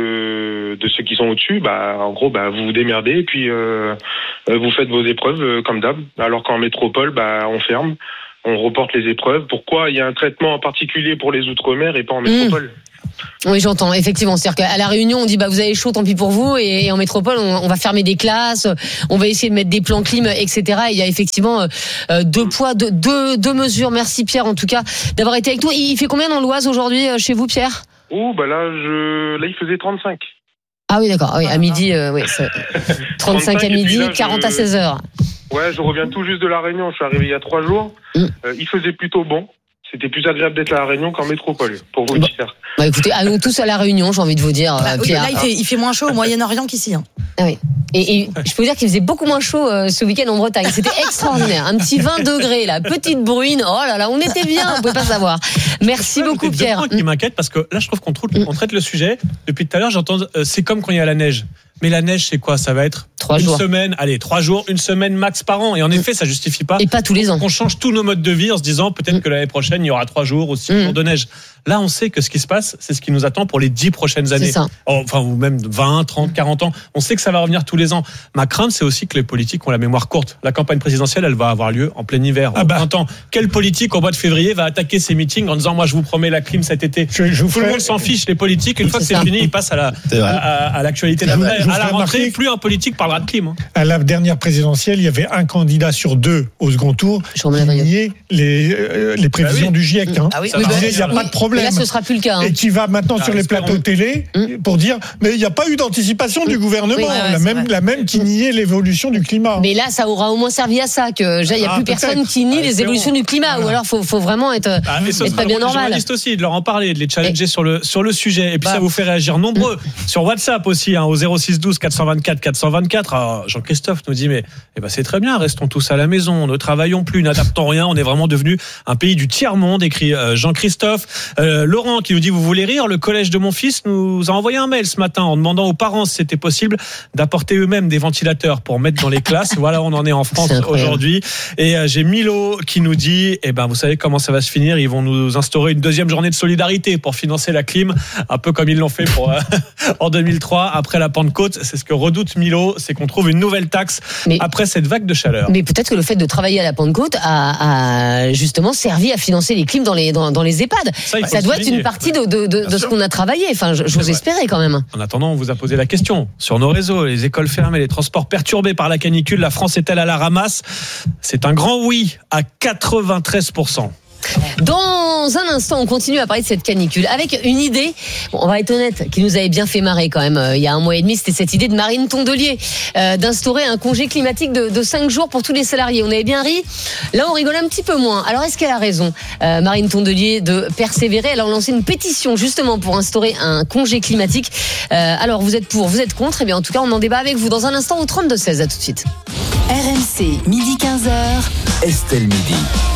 de, de ceux qui sont au-dessus, bah, en gros, bah, vous vous démerdez et puis euh, vous faites vos épreuves euh, comme d'hab. Alors qu'en métropole, bah, on ferme, on reporte les épreuves. Pourquoi il y a un traitement en particulier pour les outre-mer et pas en métropole ? Mmh. Oui, j'entends, effectivement. C'est-à-dire qu'à la Réunion, on dit bah vous avez chaud, tant pis pour vous, et, et en métropole, on, on va fermer des classes, on va essayer de mettre des plans clim, et cetera. Et il y a effectivement euh, deux poids, deux, deux, deux mesures. Merci Pierre, en tout cas, d'avoir été avec nous. Il fait combien dans l'Oise aujourd'hui euh, chez vous, Pierre ? Oh, bah là, je, là, il faisait trente-cinq. Ah oui, d'accord. Oui, à midi, euh, oui, trente-cinq à midi, là, quarante je... à seize heures. Ouais, je reviens tout juste de la Réunion. Je suis arrivé il y a trois jours. Mm. Euh, il faisait plutôt bon. C'était plus agréable d'être à la Réunion qu'en métropole, pour vous bah, dire. Bah écoutez, allons tous à la Réunion, j'ai envie de vous dire, bah, oui, Pierre. Là, il fait, il fait moins chaud au Moyen-Orient qu'ici. Hein. Ah oui. Et, et je peux vous dire qu'il faisait beaucoup moins chaud euh, ce week-end en Bretagne. C'était extraordinaire. Un petit vingt degrés, là, petite bruine. Oh là là, on était bien, vous pouvez pas savoir. Merci beaucoup, Pierre. C'est qui m'inquiète parce que là, je trouve qu'on traite, on traite le sujet. Depuis tout à l'heure, j'entends, euh, c'est comme quand il y a la neige. Mais la neige, c'est quoi ? Ça va être trois une jours. semaine, allez, trois jours, une semaine max par an. Et en effet, ça justifie pas. Et pas tous les ans. Qu'on change tous nos modes de vie en se disant peut-être mm. que l'année prochaine, il y aura trois jours ou six mm. jours de neige. Là, on sait que ce qui se passe, c'est ce qui nous attend pour les dix prochaines années. C'est ça. Enfin, ou même vingt, trente, quarante ans. On sait que ça va revenir tous les ans. Ma crainte, c'est aussi que les politiques ont la mémoire courte. La campagne présidentielle, elle va avoir lieu en plein hiver, ah au bah. printemps. Quel politique, au mois de février, va attaquer ces meetings en disant, moi, je vous promets la clim cet été? Je, je Tout ferai... le monde s'en fiche, les politiques. Une fois que c'est fini, ils passent à la, à, à, à l'actualité d'après. À la rentrée, plus un politique parlera de clim. Hein. À la dernière présidentielle, il y avait un candidat sur deux au second tour qui niait les, euh, les prévisions bah oui. du GIEC. Hein. Ah oui, oui, bah, il n'y a oui. pas de problème. Mais là, ce sera plus le cas. Hein. Et qui va maintenant ah, sur les plateaux télé mmh. pour dire, mais il n'y a pas eu d'anticipation mmh. du gouvernement. Oui, ouais, ouais, la, même, la même qui niait l'évolution du climat. Mais là, ça aura au moins servi à ça, qu'il n'y a ah, plus personne qui nie ah, les évolutions du climat. Voilà. Ou alors, il faut, faut vraiment être, ah, être pas bien normal. Les journalistes aussi, de leur en parler, de les challenger et... sur, le, sur le sujet. Et puis bah. ça vous fait réagir nombreux. Mmh. Sur WhatsApp aussi, hein, au zéro six douze quatre cent vingt-quatre quatre cent vingt-quatre. Alors, Jean-Christophe nous dit, mais eh ben, c'est très bien, restons tous à la maison, ne travaillons plus, n'adaptons rien, on est vraiment devenu un pays du tiers-monde, écrit euh, Jean-Christophe. Euh, Laurent qui nous dit, vous voulez rire, le collège de mon fils nous a envoyé un mail ce matin en demandant aux parents si c'était possible d'apporter eux-mêmes des ventilateurs pour mettre dans les classes. Voilà, on en est en France aujourd'hui. Et euh, j'ai Milo qui nous dit, eh ben, vous savez comment ça va se finir, ils vont nous instaurer une deuxième journée de solidarité pour financer la clim, un peu comme ils l'ont fait pour, euh, en deux mille trois, après la Pentecôte. C'est ce que redoute Milo, c'est qu'on trouve une nouvelle taxe mais, après cette vague de chaleur. Mais peut-être que le fait de travailler à la Pentecôte a, a justement servi à financer les clims dans les, dans, dans les EHPAD. Ça, ça doit être une partie de, de, de, de ce qu'on a travaillé. Enfin, j'ose espérer quand même. En attendant, on vous a posé la question sur nos réseaux, les écoles fermées, les transports perturbés par la canicule, la France est-elle à la ramasse? C'est un grand oui à quatre-vingt-treize pour cent. Dans un instant, on continue à parler de cette canicule avec une idée, bon, on va être honnête, qui nous avait bien fait marrer quand même euh, il y a un mois et demi. C'était cette idée de Marine Tondelier euh, d'instaurer un congé climatique de, de cinq jours pour tous les salariés. On avait bien ri, là on rigole un petit peu moins. Alors est-ce qu'elle a raison, euh, Marine Tondelier, de persévérer? Elle a lancé une pétition justement pour instaurer un congé climatique. euh, Alors vous êtes pour, vous êtes contre? Eh bien en tout cas on en débat avec vous dans un instant au trente-deux seize. À tout de suite. R M C, midi quinze heures. Estelle Midi.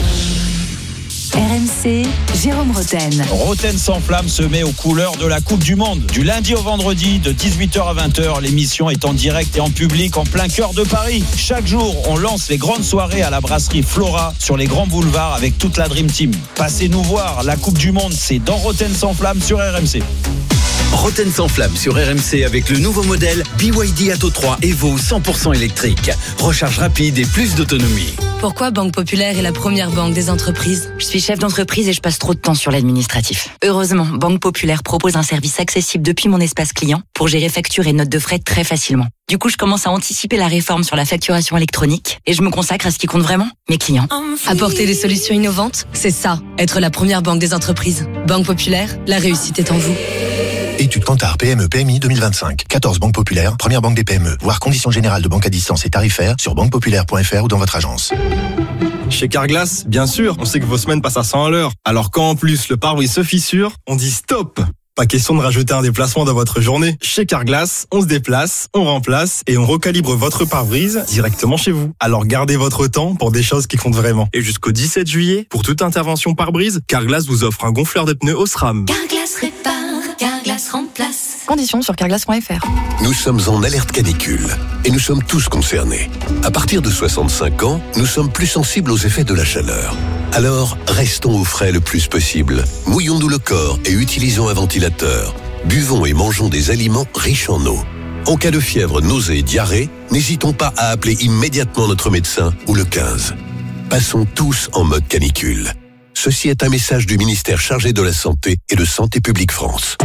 R M C, Jérôme Roten. Roten sans flamme se met aux couleurs de la Coupe du Monde. Du lundi au vendredi, de dix-huit heures à vingt heures, l'émission est en direct et en public en plein cœur de Paris. Chaque jour, on lance les grandes soirées à la brasserie Flora sur les grands boulevards avec toute la Dream Team. Passez nous voir, la Coupe du Monde, c'est dans Roten sans flamme sur R M C. Roten sans flamme sur R M C avec le nouveau modèle B Y D Atto trois Evo cent pour cent électrique. Recharge rapide et plus d'autonomie. Pourquoi Banque Populaire est la première banque des entreprises? Je suis chef d'entreprise et je passe trop de temps sur l'administratif. Heureusement, Banque Populaire propose un service accessible depuis mon espace client pour gérer factures et notes de frais très facilement. Du coup, je commence à anticiper la réforme sur la facturation électronique et je me consacre à ce qui compte vraiment, mes clients. Apporter des solutions innovantes, c'est ça, être la première banque des entreprises. Banque Populaire, la réussite est en vous. Étude Kantar P M E P M I deux mille vingt-cinq. quatorze banques populaires, première banque des P M E. Voir conditions générales de banque à distance et tarifaires sur banque populaire point f r ou dans votre agence. Chez Carglass, bien sûr, on sait que vos semaines passent à cent à l'heure. Alors quand en plus le pare-brise se fissure, on dit stop. Pas question de rajouter un déplacement dans votre journée. Chez Carglass, on se déplace, on remplace et on recalibre votre pare-brise directement chez vous. Alors gardez votre temps pour des choses qui comptent vraiment. Et jusqu'au dix-sept juillet, pour toute intervention pare-brise, Carglass vous offre un gonfleur de pneus Osram. Carglass répare, Carglass remplace. Conditions sur carglass point f r. Nous sommes en alerte canicule et nous sommes tous concernés. À partir de soixante-cinq ans, nous sommes plus sensibles aux effets de la chaleur. Alors, restons au frais le plus possible. Mouillons-nous le corps et utilisons un ventilateur. Buvons et mangeons des aliments riches en eau. En cas de fièvre, nausée, diarrhée, n'hésitons pas à appeler immédiatement notre médecin ou le quinze. Passons tous en mode canicule. Ceci est un message du ministère chargé de la Santé et de Santé publique France.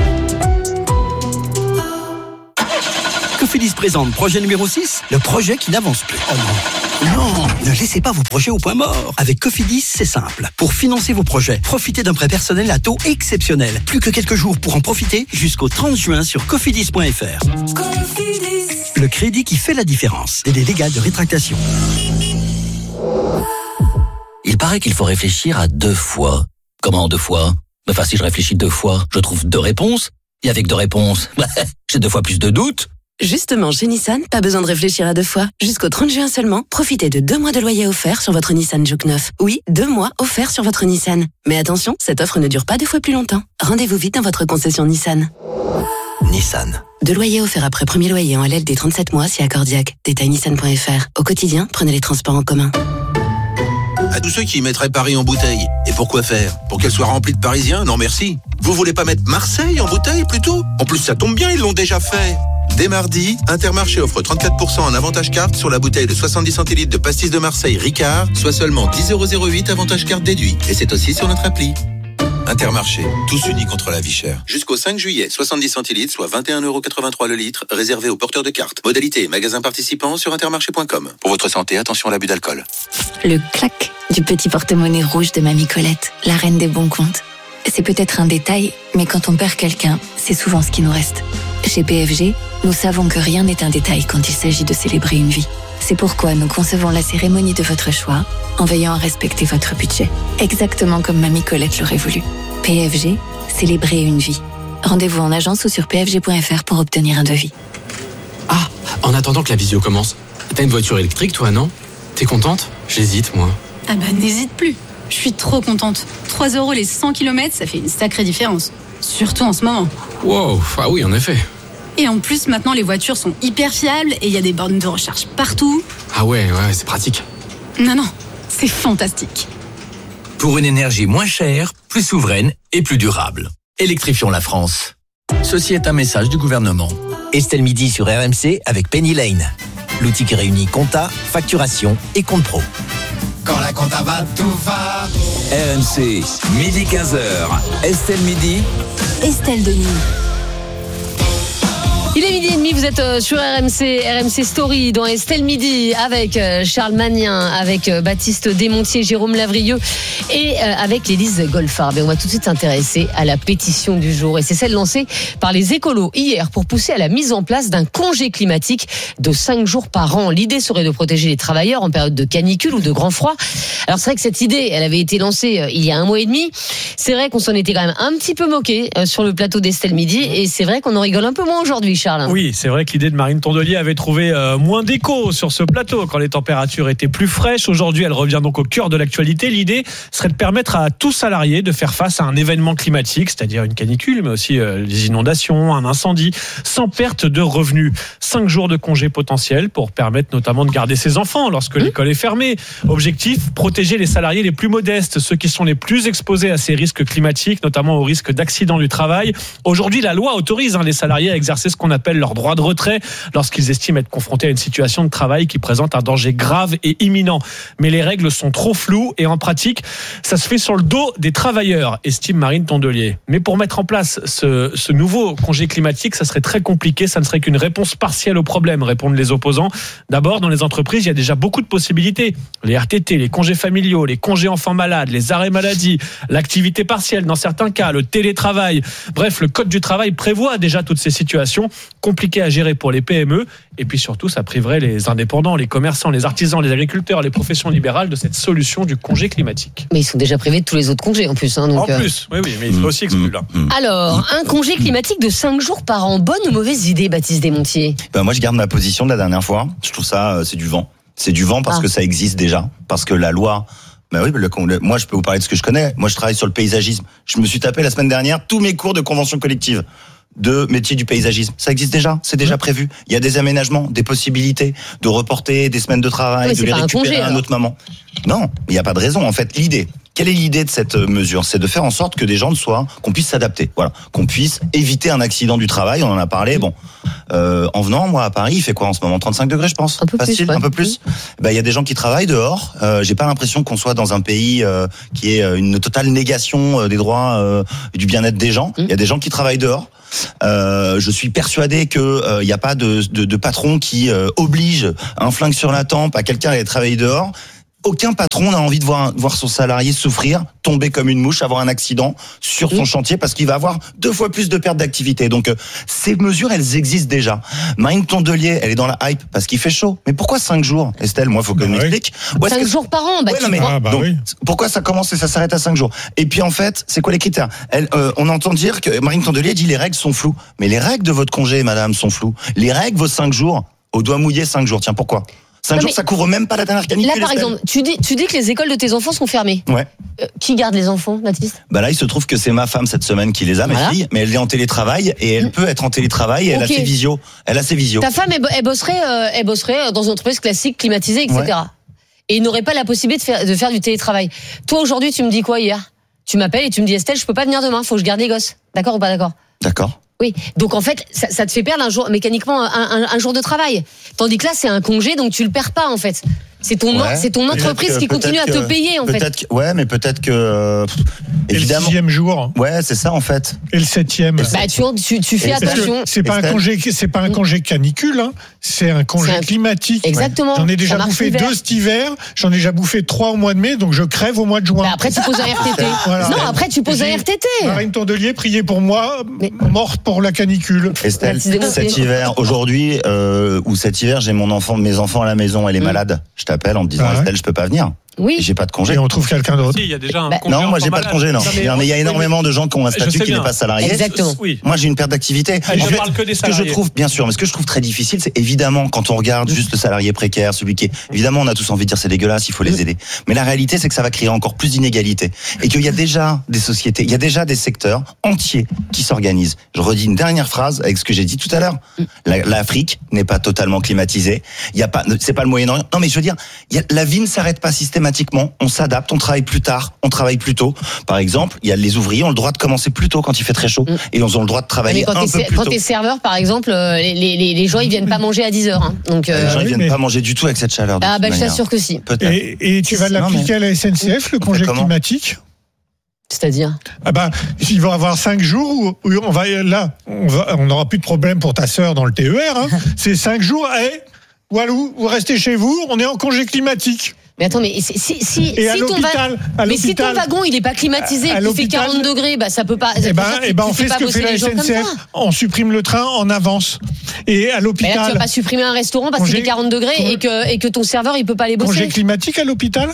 Cofidis présente projet numéro six, le projet qui n'avance plus. Oh non. Non, ne laissez pas vos projets au point mort. Avec Cofidis, c'est simple. Pour financer vos projets, profitez d'un prêt personnel à taux exceptionnel. Plus que quelques jours pour en profiter jusqu'au trente juin sur cofidis point f r. Cofidis. Le crédit qui fait la différence. Délai légal de rétractation. Il paraît qu'il faut réfléchir à deux fois. Comment deux fois? Enfin, si je réfléchis deux fois, je trouve deux réponses. Et avec deux réponses, j'ai deux fois plus de doutes. Justement, chez Nissan, pas besoin de réfléchir à deux fois. Jusqu'au trente juin seulement, profitez de deux mois de loyer offert sur votre Nissan Juke neuf. Oui, deux mois offerts sur votre Nissan. Mais attention, cette offre ne dure pas deux fois plus longtemps. Rendez-vous vite dans votre concession Nissan. Nissan. Deux loyers offerts après premier loyer en L L D trente-sept mois si accordiaque. Détail nissan point f r. Au quotidien, prenez les transports en commun. À tous ceux qui mettraient Paris en bouteille. Et pourquoi faire? Pour qu'elle soit remplie de Parisiens? Non merci. Vous voulez pas mettre Marseille en bouteille plutôt? En plus ça tombe bien, ils l'ont déjà fait. Dès mardi, Intermarché offre trente-quatre pour cent en avantage carte sur la bouteille de soixante-dix centilitres de pastis de Marseille Ricard, soit seulement dix euros zéro huit avantage carte déduit. Et c'est aussi sur notre appli. Intermarché, tous unis contre la vie chère. Jusqu'au cinq juillet, soixante-dix centilitres, soit vingt et un euros quatre-vingt-trois le litre, réservé aux porteurs de cartes. Modalité et magasins participants sur intermarché point com. Pour votre santé, attention à l'abus d'alcool. Le clac du petit porte-monnaie rouge de Mamie Colette, la reine des bons comptes. C'est peut-être un détail, mais quand on perd quelqu'un, c'est souvent ce qui nous reste. Chez P F G, nous savons que rien n'est un détail quand il s'agit de célébrer une vie. C'est pourquoi nous concevons la cérémonie de votre choix en veillant à respecter votre budget. Exactement comme Mamie Colette l'aurait voulu. P F G, célébrer une vie. Rendez-vous en agence ou sur p f g point f r pour obtenir un devis. Ah, en attendant que la visio commence, t'as une voiture électrique toi, non? T'es contente? J'hésite, moi. Ah bah n'hésite plus. Je suis trop contente. trois euros les cent kilomètres, ça fait une sacrée différence. Surtout en ce moment. Wow, ah oui, en effet. Et en plus, maintenant, les voitures sont hyper fiables et il y a des bornes de recharge partout. Ah ouais, ouais, c'est pratique. Non, non, c'est fantastique. Pour une énergie moins chère, plus souveraine et plus durable. Électrifions la France. Ceci est un message du gouvernement. Estelle Midi sur R M C avec Penny Lane. L'outil qui réunit compta, facturation et compte pro. Quand la compta va, tout va. R M C, midi quinze heures. Estelle Midi. Estelle Denis. Il est midi et demi, vous êtes sur R M C, R M C Story dans Estelle Midi avec Charles Magnien, avec Baptiste Desmontiers, Jérôme Lavrieux et avec Élise Goldfarb. Et on va tout de suite s'intéresser à la pétition du jour. Et c'est celle lancée par les écolos hier pour pousser à la mise en place d'un congé climatique de cinq jours par an. L'idée serait de protéger les travailleurs en période de canicule ou de grand froid. Alors c'est vrai que cette idée, elle avait été lancée il y a un mois et demi. C'est vrai qu'on s'en était quand même un petit peu moqué sur le plateau d'Estelle Midi. Et c'est vrai qu'on en rigole un peu moins aujourd'hui, Charles. Oui, c'est vrai que l'idée de Marine Tondelier avait trouvé euh, moins d'écho sur ce plateau quand les températures étaient plus fraîches. Aujourd'hui, elle revient donc au cœur de l'actualité. L'idée serait de permettre à tout salarié de faire face à un événement climatique, c'est-à-dire une canicule, mais aussi euh, les inondations, un incendie, sans perte de revenus. Cinq jours de congé potentiel pour permettre notamment de garder ses enfants lorsque mmh. l'école est fermée. Objectif, protéger les salariés les plus modestes, ceux qui sont les plus exposés à ces risques climatiques, notamment au risque d'accident du travail. Aujourd'hui, la loi autorise hein, les salariés à exercer ce qu'on appelle leur droit de retrait lorsqu'ils estiment être confrontés à une situation de travail qui présente un danger grave et imminent. Mais les règles sont trop floues et en pratique, ça se fait sur le dos des travailleurs, estime Marine Tondelier. Mais pour mettre en place ce, ce nouveau congé climatique, ça serait très compliqué, ça ne serait qu'une réponse partielle au problème, répondent les opposants. D'abord, dans les entreprises, il y a déjà beaucoup de possibilités. Les R T T, les congés familiaux, les congés enfants malades, les arrêts maladie, l'activité partielle dans certains cas, le télétravail. Bref, le Code du travail prévoit déjà toutes ces situations compliqué à gérer pour les P M E et puis surtout ça priverait les indépendants, les commerçants, les artisans, les agriculteurs, les professions libérales de cette solution du congé climatique. Mais ils sont déjà privés de tous les autres congés en plus. Hein, donc en plus, oui, oui, mais il faut aussi exclure là. Alors, un congé climatique de cinq jours par an, bonne ou mauvaise idée, Baptiste Desmontiers? Ben moi je garde ma position de la dernière fois. Je trouve ça, c'est du vent. C'est du vent parce ah. que ça existe déjà, parce que la loi... Ben oui, le, le, moi je peux vous parler de ce que je connais. Moi je travaille sur le paysagisme. Je me suis tapé la semaine dernière tous mes cours de convention collective. de métier du paysagisme. Ça existe déjà, c'est déjà prévu. Il y a des aménagements, des possibilités de reporter des semaines de travail, oui, de les récupérer congé, à un autre moment. Non, il n'y a pas de raison. En fait, l'idée, quelle est l'idée de cette mesure ? C'est de faire en sorte que des gens ne soient, qu'on puisse s'adapter. Voilà, qu'on puisse éviter un accident du travail. On en a parlé. Bon, euh, en venant, moi à Paris, il fait quoi en ce moment ? trente-cinq degrés, je pense. Un peu Facile, plus, ouais. un peu plus. Ben, il y a des gens qui travaillent dehors. Euh, j'ai pas l'impression qu'on soit dans un pays euh, qui est une totale négation des droits euh, et du bien-être des gens. Il y a des gens qui travaillent dehors. Euh, je suis persuadé que il euh, n'y a pas de, de, de patron qui euh, oblige un flingue sur la tempe à quelqu'un à aller travailler dehors. Aucun patron n'a envie de voir, voir son salarié souffrir, tomber comme une mouche, avoir un accident sur son mmh. chantier parce qu'il va avoir deux fois plus de perte d'activité. Donc, euh, ces mesures, elles existent déjà. Marine Tondelier, elle est dans la hype parce qu'il fait chaud. Mais pourquoi cinq jours, Estelle? Moi, il faut qu'elle bah m'explique. Oui. Cinq que... jours par an, bah, ouais, tu non, mais, ah, bah, donc, oui. Pourquoi ça commence et ça s'arrête à cinq jours? Et puis, en fait, c'est quoi les critères? elle, euh, On entend dire que Marine Tondelier dit les règles sont floues. Mais les règles de votre congé, madame, sont floues. Les règles, vos cinq jours, au doigt mouillé, cinq jours. Tiens, pourquoi? Cinq non, jours, ça couvre même pas la dernière canicule. Là, par exemple, tu dis, tu dis que les écoles de tes enfants sont fermées. Ouais. Euh, qui garde les enfants, Baptiste? Bah là, il se trouve que c'est ma femme cette semaine qui les a, voilà. ma fille, mais elle est en télétravail et elle mmh. peut être en télétravail. Et okay. Elle a ses visios. Elle a ses visios. Ta femme, elle, elle bosserait, euh, elle bosserait dans une entreprise classique, climatisée, et cetera. Ouais. Et il n'aurait pas la possibilité de faire, de faire du télétravail. Toi, aujourd'hui, tu me dis quoi hier? Tu m'appelles et tu me dis, Estelle, je peux pas venir demain. Faut que je garde les gosses. D'accord ou pas d'accord? D'accord. Oui, donc en fait, ça, ça te fait perdre un jour, mécaniquement un, un, un jour de travail. Tandis que là, c'est un congé, donc tu le perds pas en fait. C'est ton, ouais, c'est ton entreprise qui continue à te payer en fait. Que, ouais, mais peut-être que euh, évidemment. Et le sixième jour. Ouais, c'est ça en fait. Et le septième. Bah tu, tu, tu fais attention. C'est pas un congé, c'est pas un congé canicule, hein. C'est un congé un... climatique. Exactement. J'en ai déjà bouffé deux cet hiver. J'en ai déjà bouffé trois au mois de mai, donc je crève au mois de juin. Bah après tu poses un R T T. Voilà. Non, après tu poses un R T T. Marine Tondelier, priez pour moi, mais... morte pour la canicule. Estelle, cet hiver, aujourd'hui euh, ou cet hiver, j'ai mon enfant, mes enfants à la maison, elle est mmh. malade. Je t'appelle en me disant, ah ouais. Estelle, je peux pas venir. Oui. Et j'ai pas de congé. Et on trouve quelqu'un d'autre. Si, il y a déjà un bah, congé. Non, moi j'ai pas de congé, non. non mais, mais il y a énormément de gens qui ont un statut qui n'est pas salarié. Exactement. Oui. Moi j'ai une perte d'activité. Ah, en je fait, parle que des ce que je trouve, bien sûr, mais ce que je trouve très difficile, c'est évidemment quand on regarde juste le salarié précaire, celui qui est, évidemment, on a tous envie de dire c'est dégueulasse, il faut les aider. Mais la réalité, c'est que ça va créer encore plus d'inégalités et qu'il y a déjà des sociétés, il y a déjà des secteurs entiers qui s'organisent. Je redis une dernière phrase avec ce que j'ai dit tout à l'heure. La, L'Afrique n'est pas totalement climatisée. Il y a pas, c'est pas le Moyen-Orient. Non, mais je veux dire, il y a, la vie ne s'arrête pas systématiquement. On s'adapte, on travaille plus tard, on travaille plus tôt. Par exemple, il y a les ouvriers ont le droit de commencer plus tôt quand il fait très chaud mmh. et ils ont le droit de travailler un peu plus tôt. Quand t'es serveur, par exemple, les, les, les gens ils viennent pas manger à dix heures. Hein. Donc euh, les gens ils viennent mais... pas manger du tout avec cette chaleur. Ah bah je t'assure que si. Peut-être. Et, et tu vas l'appliquer à la S N C F, le congé climatique? C'est-à-dire ah ben, il va avoir cinq jours où on va là, on va, on n'aura plus de problème pour ta sœur dans le T E R. Hein. C'est cinq jours. Hey, Walou, vous restez chez vous. On est en congé climatique. Mais attends, mais si, si, si, et à si ton l'hôpital, va... à mais si ton wagon il est pas climatisé, il fait quarante degrés, bah ça peut pas. Eh ben, eh ben on fait ce que fait la S N C F. On supprime le train en avance. Et à l'hôpital. Mais là, tu vas pas supprimer un restaurant parce qu'il fait quarante degrés congé... et que et que ton serveur il peut pas aller bosser. Congé climatique à l'hôpital.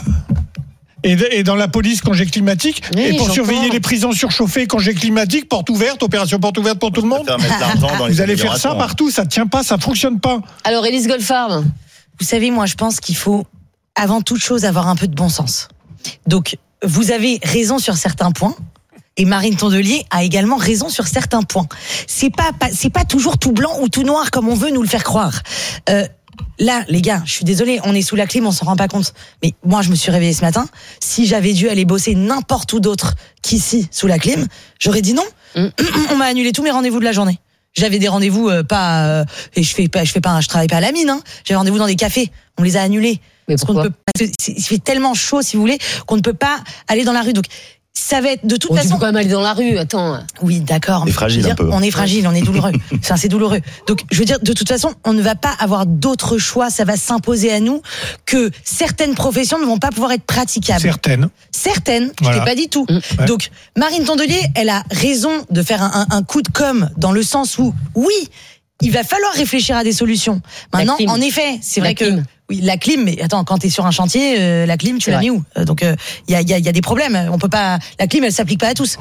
Et, de, et dans la police, congé climatique. Oui, et pour surveiller les prisons surchauffées, congé climatique, porte ouverte, opération porte ouverte pour tout le monde. Vous allez faire ça partout, ça tient pas, ça fonctionne pas. Alors, Élise Goldfarb. Vous savez, moi, je pense qu'il faut, avant toute chose, avoir un peu de bon sens. Donc, vous avez raison sur certains points. Et Marine Tondelier a également raison sur certains points. C'est pas, pas, c'est pas toujours tout blanc ou tout noir comme on veut nous le faire croire. Euh, Là, les gars, je suis désolée, on est sous la clim, on s'en rend pas compte. Mais moi, je me suis réveillée ce matin. Si j'avais dû aller bosser n'importe où d'autre qu'ici, sous la clim, j'aurais dit non. Mm. On m'a annulé tous mes rendez-vous de la journée. J'avais des rendez-vous euh, pas euh, et je fais pas, je fais pas, je travaille pas à la mine. Hein. J'avais rendez-vous dans des cafés. On les a annulés. Mais pourquoi ? Parce qu'on ne peut pas, il fait tellement chaud, si vous voulez, qu'on ne peut pas aller dans la rue. Donc ça va être de toute oh, façon. Tu peux quand même aller dans la rue, attends. Oui, d'accord. On est fragile dire, un peu. On est fragile, on est douloureux. Enfin, c'est douloureux. Donc, je veux dire, de toute façon, on ne va pas avoir d'autre choix. Ça va s'imposer à nous que certaines professions ne vont pas pouvoir être praticables. Certaines. Certaines. Voilà. Je t'ai pas dit tout. Mmh. Ouais. Donc, Marine Tondelier, elle a raison de faire un, un, un coup de com' dans le sens où, oui, il va falloir réfléchir à des solutions. Maintenant, en effet, c'est vrai la que clim. oui, la clim. Mais attends, quand t'es sur un chantier, euh, la clim, tu l'as mis où ? Donc, il euh, y, a, y, a, y a des problèmes. On peut pas. La clim, elle s'applique pas à tous.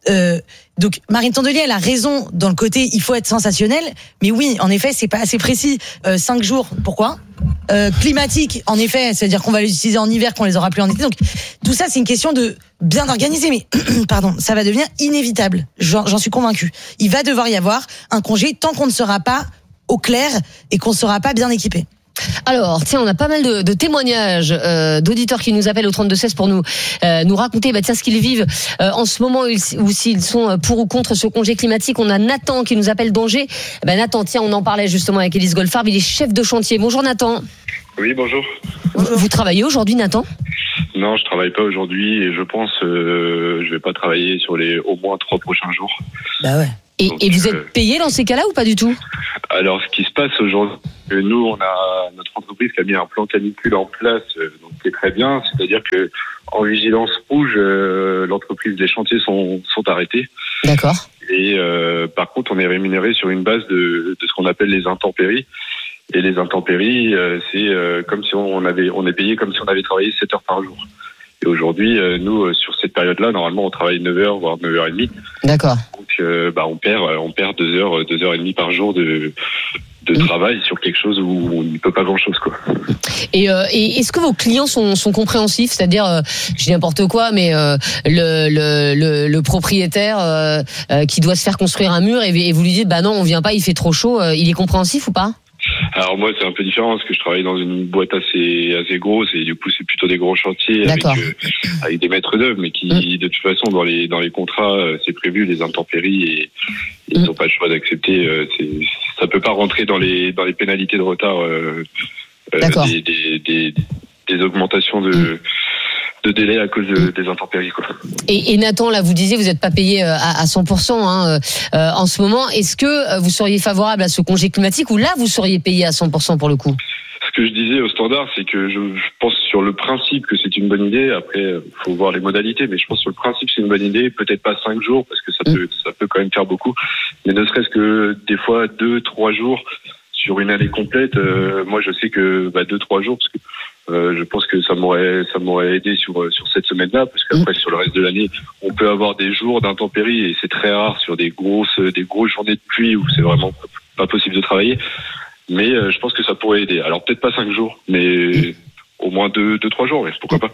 Euh, donc Marine Tondelier, elle a raison dans le côté il faut être sensationnel, mais oui, en effet, c'est pas assez précis. Euh, cinq jours, pourquoi euh, Climatique, en effet, c'est-à-dire qu'on va les utiliser en hiver, qu'on les aura plus en été. Donc tout ça, c'est une question de bien organiser, mais pardon, ça va devenir inévitable. J'en, j'en suis convaincue. Il va devoir y avoir un congé tant qu'on ne sera pas au clair et qu'on ne sera pas bien équipé. Alors, tiens, on a pas mal de, de témoignages euh, d'auditeurs qui nous appellent au trente-deux seize pour nous euh, nous raconter bah, tiens, ce qu'ils vivent euh, en ce moment, ou s'ils sont pour ou contre ce congé climatique. On a Nathan qui nous appelle d'Angers. Bah, Nathan, tiens, on en parlait justement avec Élise Goldfarb, il est chef de chantier. Bonjour Nathan. Oui, bonjour. Vous, vous travaillez aujourd'hui, Nathan ? Non, je travaille pas aujourd'hui et je pense euh, je vais pas travailler sur les au moins trois prochains jours. Bah ouais. Et, Donc, et vous êtes euh, payé dans ces cas-là ou pas du tout ? Alors, ce qui se passe aujourd'hui, euh, nous, on a notre entreprise qui a mis un plan canicule en place, euh, donc qui est très bien. C'est-à-dire que en vigilance rouge, euh, l'entreprise des chantiers sont sont arrêtés. D'accord. Et euh, par contre, on est rémunéré sur une base de, de ce qu'on appelle les intempéries. Et les intempéries, euh, c'est euh, comme si on avait, on est payé comme si on avait travaillé sept heures par jour. Et aujourd'hui, euh, nous, euh, sur cette période-là, normalement, on travaille neuf heures, voire neuf heures trente. D'accord. Donc, euh, bah, on perd, on perd deux heures, deux heures et demie par jour de, de travail sur quelque chose où on ne peut pas grand-chose, quoi. Et, euh, et est-ce que vos clients sont, sont compréhensifs ? C'est-à-dire, euh, je dis n'importe quoi, mais euh, le, le, le, le propriétaire euh, euh, qui doit se faire construire un mur et, et vous lui dites, bah non, on vient pas, il fait trop chaud. Euh, il est compréhensif ou pas ? Alors moi c'est un peu différent parce que je travaille dans une boîte assez assez grosse et du coup c'est plutôt des gros chantiers avec, euh, avec des maîtres d'œuvre mais qui mmh. de toute façon dans les dans les contrats euh, c'est prévu les intempéries et, et mmh. ils n'ont pas le choix d'accepter. Euh, c'est, ça peut pas rentrer dans les dans les pénalités de retard euh, euh, des, des, des des augmentations de mmh. de délai à cause de, des intempéries, quoi. Et, et Nathan, là, vous disiez, vous n'êtes pas payé à, à cent pour cent hein, euh, en ce moment. Est-ce que vous seriez favorable à ce congé climatique ou là, vous seriez payé à cent pour cent pour le coup ? Ce que je disais au standard, c'est que je, je pense sur le principe que c'est une bonne idée. Après, il faut voir les modalités, mais je pense sur le principe c'est une bonne idée. Peut-être pas cinq jours parce que ça peut, ça peut quand même faire beaucoup. Mais ne serait-ce que des fois deux, trois jours sur une année complète. Euh, moi, je sais que bah, deux, trois jours parce que Euh, je pense que ça m'aurait ça m'aurait aidé sur sur cette semaine-là parce qu'après sur le reste de l'année on peut avoir des jours d'intempéries et c'est très rare sur des grosses des grosses journées de pluie où c'est vraiment pas possible de travailler, mais euh, je pense que ça pourrait aider. Alors peut-être pas cinq jours mais au moins deux deux trois jours, mais pourquoi pas.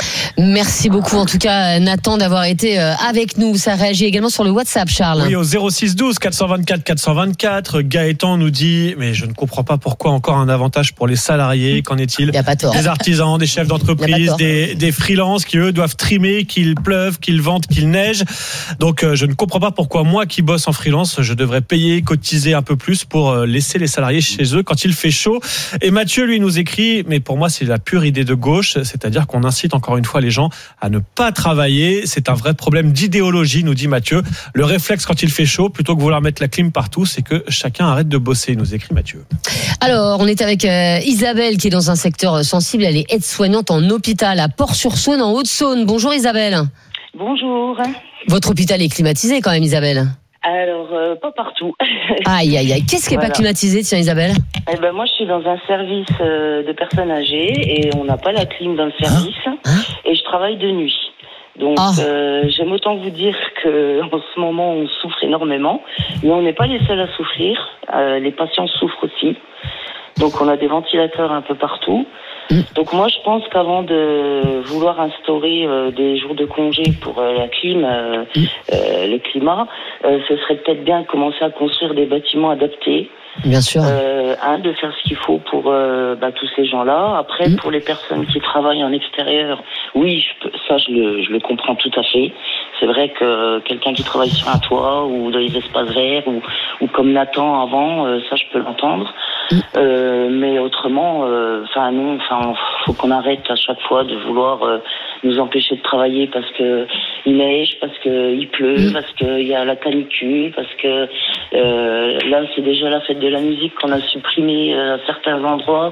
Merci beaucoup en tout cas Nathan d'avoir été avec nous. Ça réagit également sur le WhatsApp, Charles. Oui, au zéro six douze quatre cent vingt-quatre quatre cent vingt-quatre. Gaëtan nous dit mais je ne comprends pas pourquoi encore un avantage pour les salariés. Qu'en est-il ? Il y a pas tort. Des artisans, des chefs d'entreprise, des des freelances qui eux doivent trimer, qu'il pleuve, qu'il vente, qu'il neige. Donc euh, je ne comprends pas pourquoi moi qui bosse en freelance, je devrais payer, cotiser un peu plus pour laisser les salariés chez eux quand il fait chaud. Et Mathieu lui nous écrit mais pour moi c'est la pure idée de gauche, c'est-à-dire qu'on incite encore une fois les gens à ne pas travailler. C'est un vrai problème d'idéologie, nous dit Mathieu. Le réflexe quand il fait chaud, plutôt que vouloir mettre la clim partout, c'est que chacun arrête de bosser, nous écrit Mathieu. Alors, on est avec euh, Isabelle qui est dans un secteur sensible. Elle est aide-soignante en hôpital à Port-sur-Saône, en Haute-Saône. Bonjour Isabelle. Bonjour. Votre hôpital est climatisé quand même, Isabelle ? Alors, euh, pas partout. Aïe, aïe, aïe. Qu'est-ce qui n'est voilà. pas climatisé, tiens, Isabelle ? Eh ben, moi, je suis dans un service euh, de personnes âgées et on n'a pas la clim dans le service hein hein et je travaille de nuit. Donc, oh. euh, j'aime autant vous dire que en ce moment, on souffre énormément, mais on n'est pas les seuls à souffrir. Euh, les patients souffrent aussi. Donc, on a des ventilateurs un peu partout. Donc moi je pense qu'avant de vouloir instaurer euh, des jours de congé pour euh, la clim, euh, euh, le climat, euh, ce serait peut-être bien de commencer à construire des bâtiments adaptés. Bien sûr. Euh, hein, de faire ce qu'il faut pour euh, bah, tous ces gens-là. Après, mmh. pour les personnes qui travaillent en extérieur, oui, je peux, ça je le, je le comprends tout à fait. C'est vrai que quelqu'un qui travaille sur un toit ou dans les espaces verts ou, ou comme Nathan avant, euh, ça je peux l'entendre. Mmh. Euh, mais autrement, enfin euh, non, enfin faut qu'on arrête à chaque fois de vouloir euh, nous empêcher de travailler parce que il neige, parce que il pleut, mmh. parce que il y a la canicule, parce que euh, là c'est déjà la fête de la musique qu'on a supprimé euh, à certains endroits.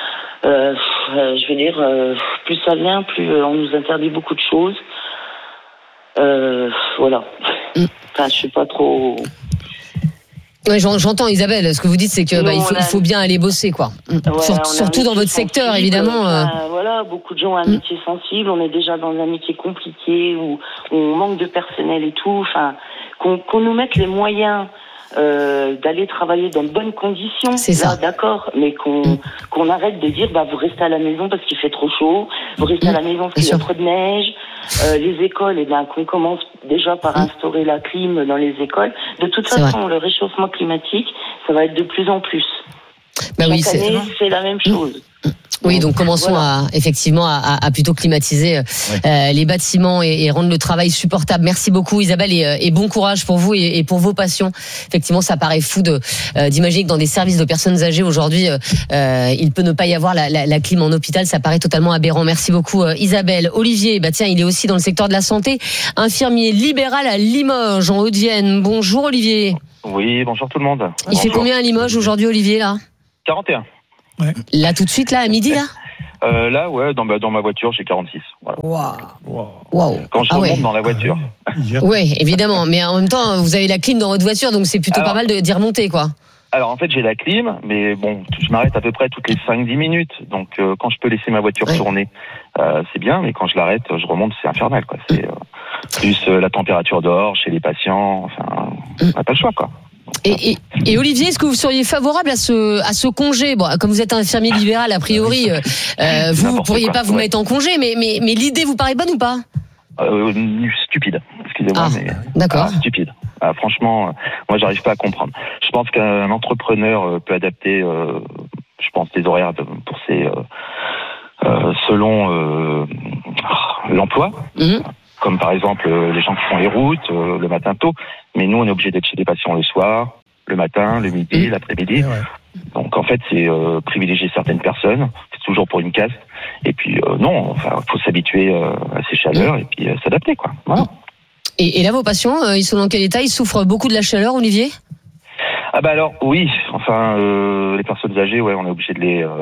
Euh, euh, je veux dire, euh, plus ça vient, plus euh, on nous interdit beaucoup de choses. Euh, voilà. Mmh. Enfin, je suis pas trop. Ouais, j'entends Isabelle. Ce que vous dites, c'est que bah, il faut, il faut bien aller bosser, quoi. Ouais, Sur, surtout dans votre secteur, sensible, évidemment. Euh... Bah, voilà, beaucoup de gens ont un métier sensible. On est déjà dans un métier compliqué où, où on manque de personnel et tout. Enfin, qu'on, qu'on nous mette les moyens euh, d'aller travailler dans de bonnes conditions. C'est ça. Là, d'accord, mais qu'on mm. qu'on arrête de dire bah vous restez à la maison parce qu'il fait trop chaud, vous restez mm. à la maison parce qu'il y a trop de neige. Euh, les écoles, et eh bien qu'on commence déjà par instaurer la clim dans les écoles. De toute c'est façon, vrai. le réchauffement climatique, ça va être de plus en plus. Bah Chaque oui, c'est... année, c'est la même chose. Oui, donc commençons voilà. à effectivement à, à plutôt climatiser oui. euh, les bâtiments et, et rendre le travail supportable. Merci beaucoup Isabelle et, et bon courage pour vous et, et pour vos patients. Effectivement, ça paraît fou de euh, d'imaginer que dans des services de personnes âgées aujourd'hui, euh, il peut ne pas y avoir la, la, la clim en hôpital. Ça paraît totalement aberrant. Merci beaucoup euh, Isabelle. Olivier, bah tiens, il est aussi dans le secteur de la santé, infirmier libéral à Limoges en Haute-Vienne. Bonjour Olivier. Oui, bonjour tout le monde. Il bonjour. fait combien à Limoges aujourd'hui Olivier là ? quarante et un. Ouais. Là tout de suite là à midi là euh, Là ouais dans, dans ma voiture j'ai quarante-six. Voilà. Wow. Wow. Quand je ah remonte ouais. dans la voiture. Oui évidemment, mais en même temps vous avez la clim dans votre voiture donc c'est plutôt Alors, pas mal de, d'y remonter quoi. Alors en fait j'ai la clim mais bon je m'arrête à peu près toutes les cinq dix minutes donc euh, quand je peux laisser ma voiture ouais. tourner euh, c'est bien mais quand je l'arrête je remonte c'est infernal quoi. C'est euh, plus euh, la température dehors chez les patients enfin on n'a pas le choix quoi. Et, et, et Olivier, est-ce que vous seriez favorable à ce, à ce congé ? Bon, comme vous êtes infirmier libéral, a priori, euh, vous ne pourriez quoi, pas vous ouais. mettre en congé, mais, mais, mais l'idée vous paraît bonne ou pas ? euh, Stupide, excusez-moi, ah, mais d'accord. Ah, stupide. Ah, franchement, euh, moi, j'arrive pas à comprendre. Je pense qu'un entrepreneur euh, peut adapter, euh, je pense, des horaires de, pour ses, euh, euh, selon euh, l'emploi. Mmh. Comme par exemple euh, les gens qui font les routes euh, le matin tôt, mais nous on est obligé d'être chez des patients le soir, le matin, le midi, mmh. l'après-midi. Ouais. Donc en fait c'est euh, privilégier certaines personnes, c'est toujours pour une caste. Et puis euh, non, enfin faut s'habituer euh, à ces chaleurs mmh. et puis euh, s'adapter quoi. Voilà. Et, et là vos patients, euh, ils sont dans quel état ? Ils souffrent beaucoup de la chaleur, Olivier ? Ah bah alors oui, enfin euh, les personnes âgées, ouais, on est obligé de les euh,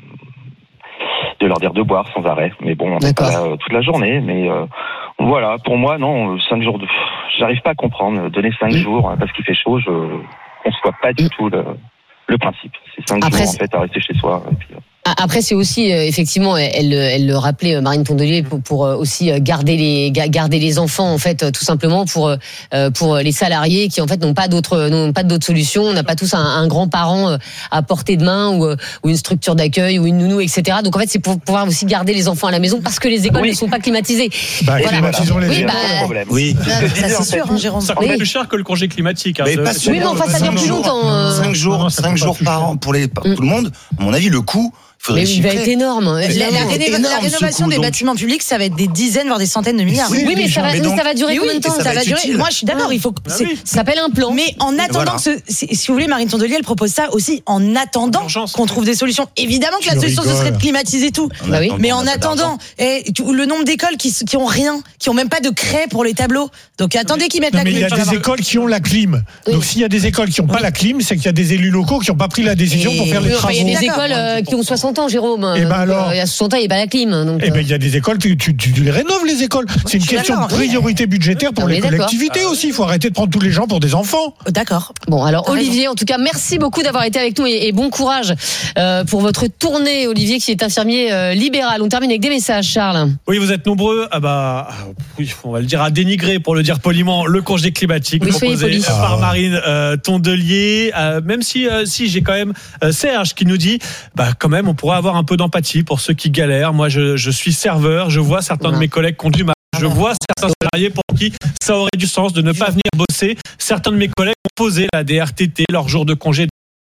de leur dire de boire sans arrêt. Mais bon, on n'est pas là euh, toute la journée, mais euh, voilà, pour moi, non, cinq jours de... J'arrive pas à comprendre. Donner cinq mmh. jours, hein, parce qu'il fait chaud, je ne conçois pas du tout le, le principe. C'est cinq Après, jours, en fait, à rester chez soi. Et puis, euh... Après, c'est aussi, euh, effectivement, elle, elle le rappelait, Marine Tondelier, pour, pour euh, aussi garder les, garder les enfants, en fait, euh, tout simplement pour, euh, pour les salariés qui, en fait, n'ont pas d'autres, n'ont pas d'autres solutions. On n'a pas tous un, un grand-parent euh, à portée de main ou, euh, ou une structure d'accueil ou une nounou, et cetera. Donc, en fait, c'est pour pouvoir aussi garder les enfants à la maison parce que les écoles oui. ne sont pas climatisées. Bah, voilà. Climatisons les oui, bah, oui, c'est, ça, c'est sûr, hein, Jérôme. Ça coûte oui. plus cher que le congé climatique. Hein, mais de... pas oui, mais enfin, ça dure plus longtemps. cinq jours, non, cinq jours par an pour, les, pour tout le monde. À mon avis, le coût. Mais il va être énorme. La, la, la, rénova- la rénovation coup, des donc. bâtiments publics, ça va être des dizaines, voire des centaines de milliards. Oui, oui mais, ça va, mais, donc, mais ça va durer combien de temps ça, ça va durer. Moi, je suis d'accord. Il faut. Ah oui. Ça s'appelle un plan. Mais en attendant, voilà. que ce, si vous voulez, Marine Tondelier, elle propose ça aussi en attendant Urgence. qu'on trouve des solutions. Évidemment que la je solution, rigole. ce serait de climatiser tout. Bah oui. Mais en attendant, et, le nombre d'écoles qui, qui ont rien, qui ont même pas de craie pour les tableaux. Donc attendez qu'ils mettent la clim. Mais il y a des écoles qui ont la clim. Donc s'il y a des écoles qui n'ont pas la clim, c'est qu'il y a des élus locaux qui n'ont pas pris la décision pour faire les travaux. Il y a des écoles qui ont soixante ans, Jérôme. Et ben alors. Il n'y a pas la clim. Donc eh ben, il y a des écoles, tu, tu, tu les rénoves, les écoles. C'est une question de priorité budgétaire pour les collectivités ah, aussi. Il faut arrêter de prendre tous les gens pour des enfants. D'accord. Bon, alors, T'as Olivier, raison. en tout cas, merci beaucoup d'avoir été avec nous et, et bon courage euh, pour votre tournée, Olivier, qui est infirmier euh, libéral. On termine avec des messages, Charles. Oui, vous êtes nombreux ah bah, oui, on va le dire, à dénigrer, pour le dire poliment, le congé climatique oui, proposé ah. par Marine euh, Tondelier. Euh, même si, euh, si j'ai quand même euh, Serge qui nous dit, bah, quand même, on pourrait avoir un peu d'empathie pour ceux qui galèrent. Moi, je, je suis serveur, je vois certains de mes collègues conduire ma... Je vois certains salariés pour qui ça aurait du sens de ne pas venir bosser. Certains de mes collègues ont posé la D R T T, leur jour de congé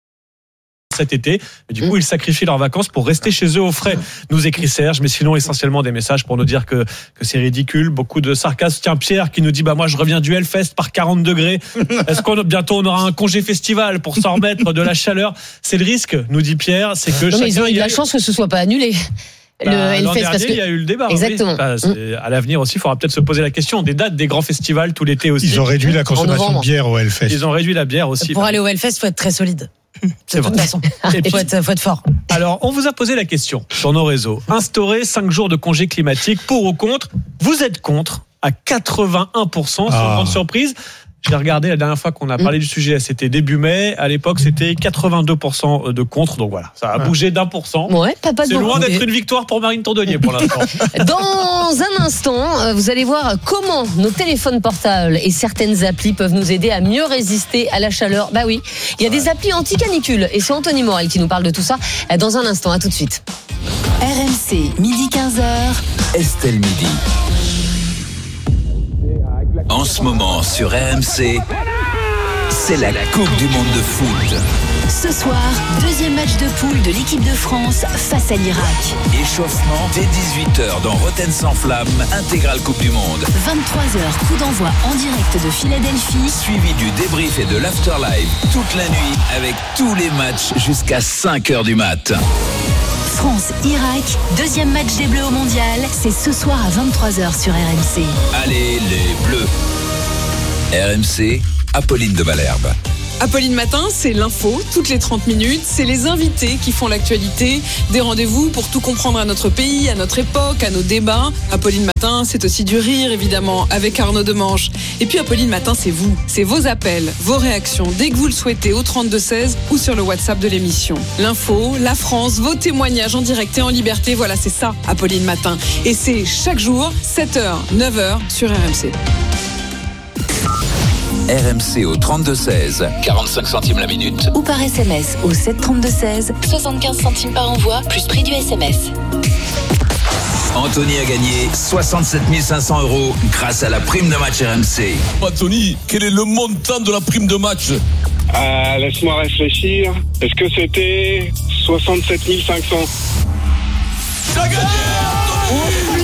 cet été. Et du coup, ils sacrifient leurs vacances pour rester chez eux au frais. Nous écrit Serge, mais sinon essentiellement des messages pour nous dire que, que c'est ridicule. Beaucoup de sarcasme. Tiens, Pierre qui nous dit, bah moi je reviens du Hellfest par quarante degrés. Est-ce qu'on bientôt on aura un congé festival pour s'en remettre de la chaleur? C'est le risque, nous dit Pierre. C'est que non, mais ils ont eu de la eu... chance que ce soit pas annulé. Bah, le l'an Hellfest, dernier, parce que... il y a eu le débat. Exactement. Oui. Bah, c'est, à l'avenir aussi, il faudra peut-être se poser la question des dates des grands festivals tout l'été aussi. Ils ont réduit la consommation de bière au Hellfest. Ils ont réduit la bière aussi. Pour aller au Hellfest, il faut être très solide. C'est de toute façon. Il faut être, faut être fort. Alors, on vous a posé la question sur nos réseaux. Instaurer cinq jours de congé climatique, pour ou contre? Vous êtes contre à quatre-vingt-un pour cent, sans ah. grande surprise. J'ai regardé la dernière fois qu'on a parlé mmh. du sujet, c'était début mai. À l'époque, c'était quatre-vingt-deux pour cent de contre. Donc voilà, ça a ouais. bougé d'un pour cent. Ouais, pas, pas C'est loin d'être une victoire pour Marine Tondelier pour l'instant. Dans un instant, vous allez voir comment nos téléphones portables et certaines applis peuvent nous aider à mieux résister à la chaleur. Bah oui, il y a des applis anti-canicule et c'est Anthony Morel qui nous parle de tout ça dans un instant. À tout de suite. R M C, midi quinze heures. Estelle Midi. En ce moment sur R M C, c'est la Coupe du Monde de foot. Ce soir, deuxième match de poule de l'équipe de France face à l'Irak. Échauffement dès dix-huit heures dans Rotten sans flamme, intégrale Coupe du Monde. vingt-trois heures, coup d'envoi en direct de Philadelphie. Suivi du débrief et de l'afterlive toute la nuit avec tous les matchs jusqu'à cinq heures du mat. France-Irak, deuxième match des Bleus au Mondial, c'est ce soir à vingt-trois heures sur R M C. Allez les Bleus. R M C, Apolline de Malherbe. Apolline Matin, c'est l'info, toutes les trente minutes. C'est les invités qui font l'actualité. Des rendez-vous pour tout comprendre à notre pays, à notre époque, à nos débats. Apolline Matin, c'est aussi du rire, évidemment, avec Arnaud Demanche. Et puis Apolline Matin, c'est vous. C'est vos appels, vos réactions, dès que vous le souhaitez, au trente-deux seize ou sur le WhatsApp de l'émission. L'info, la France, vos témoignages en direct et en liberté. Voilà, c'est ça, Apolline Matin. Et c'est chaque jour, sept heures, neuf heures, sur R M C. R M C au trente-deux seize, quarante-cinq centimes la minute. Ou par S M S au sept trente-deux seize, soixante-quinze centimes par envoi, plus prix du S M S. Anthony a gagné soixante-sept mille cinq cents euros grâce à la prime de match R M C. Anthony, quel est le montant de la prime de match ? euh, Laisse-moi réfléchir. Est-ce que c'était soixante-sept mille cinq cents ? T'as gagné, Anthony !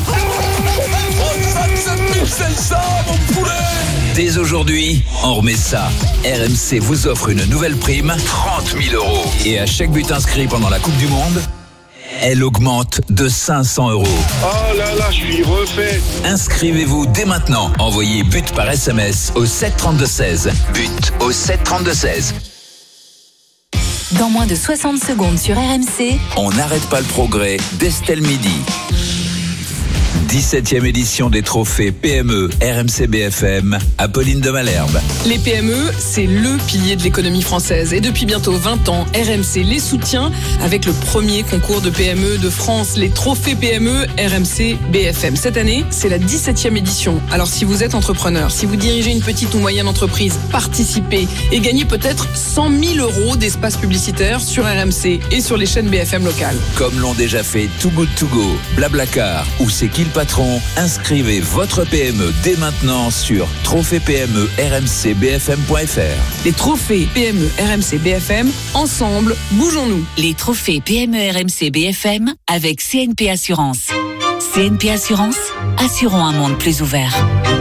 soixante-sept mille cinq cents, mon poulet ! Dès aujourd'hui, on remet ça. R M C vous offre une nouvelle prime, trente mille euros. Et à chaque but inscrit pendant la Coupe du Monde, elle augmente de cinq cents euros. Oh là là, je suis refait. Inscrivez-vous dès maintenant. Envoyez but par S M S au sept trente-deux seize. But au sept trente-deux seize. Dans moins de soixante secondes sur R M C, on n'arrête pas le progrès d'Estelle Midi. dix-septième édition des trophées P M E R M C B F M, Apolline de Malherbe. Les P M E, c'est le pilier de l'économie française. Et depuis bientôt vingt ans, R M C les soutient avec le premier concours de P M E de France, les trophées P M E R M C B F M. Cette année, c'est la dix-septième édition. Alors si vous êtes entrepreneur, si vous dirigez une petite ou moyenne entreprise, participez et gagnez peut-être cent mille euros d'espace publicitaire sur R M C et sur les chaînes B F M locales. Comme l'ont déjà fait Too Good To Go, Blablacar ou C'est qui le patron, inscrivez votre P M E dès maintenant sur trophée P M E R M C B F M point F R. Les trophées P M E R M C B F M, ensemble, bougeons-nous. Les trophées P M E R M C B F M avec C N P Assurance. C N P Assurance, assurons un monde plus ouvert.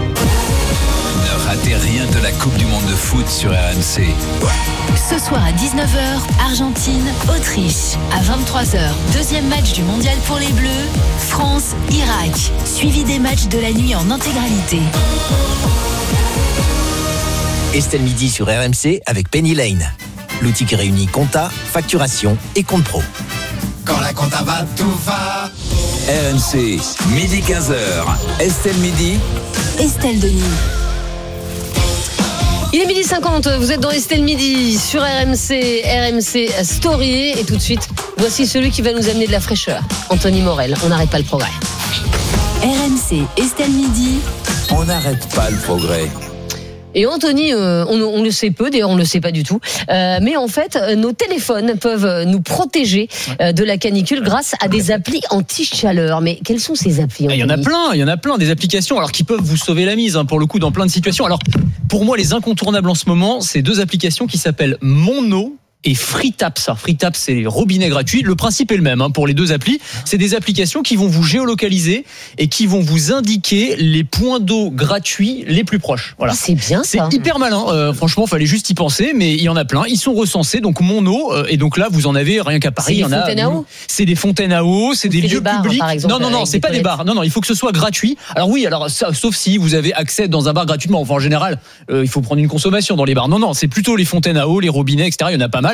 Ne ratez rien de la Coupe du Monde de foot sur R M C. Ce soir à dix-neuf heures, Argentine, Autriche. À vingt-trois heures, deuxième match du mondial pour les Bleus, France, Irak. Suivi des matchs de la nuit en intégralité. Estelle Midi sur R M C avec Penny Lane. L'outil qui réunit compta, facturation et compte pro. Quand la compta va, tout va. R M C, midi quinze heures. Estelle Midi. Estelle Denis. Il est midi cinquante, vous êtes dans Estelle Midi sur R M C, R M C Story. Et tout de suite, voici celui qui va nous amener de la fraîcheur. Anthony Morel, on n'arrête pas le progrès. R M C, Estelle Midi. On n'arrête pas le progrès. Et Anthony, euh, on, on le sait peu, d'ailleurs on ne le sait pas du tout, euh, mais en fait, nos téléphones peuvent nous protéger euh, de la canicule grâce à des applis anti-chaleur. Mais quelles sont ces applis, Anthony ? Il y en a plein, il y en a plein, des applications alors qui peuvent vous sauver la mise, hein, pour le coup, dans plein de situations. Alors, pour moi, les incontournables en ce moment, c'est deux applications qui s'appellent Mon Eau et FreeTaps. FreeTaps, c'est les robinets gratuits. Le principe est le même, hein, pour les deux applis. C'est des applications qui vont vous géolocaliser et qui vont vous indiquer les points d'eau gratuits les plus proches. Voilà. C'est bien ça. C'est hyper malin. Euh, franchement, fallait juste y penser, mais il y en a plein. Ils sont recensés. Donc Mon Eau, euh, et donc là, vous en avez rien qu'à Paris. C'est il y en des a, fontaines à eau. C'est des fontaines à eau, c'est Ou des c'est lieux des bars, publics. par exemple, non, non, non, avec c'est des pas des toilettes. bars. Non, non, il faut que ce soit gratuit. Alors oui, alors ça, sauf si vous avez accès dans un bar gratuitement. Enfin, en général, euh, il faut prendre une consommation dans les bars. Non, non, c'est plutôt les fontaines à eau, les robinets, et cetera. Il y en a pas mal.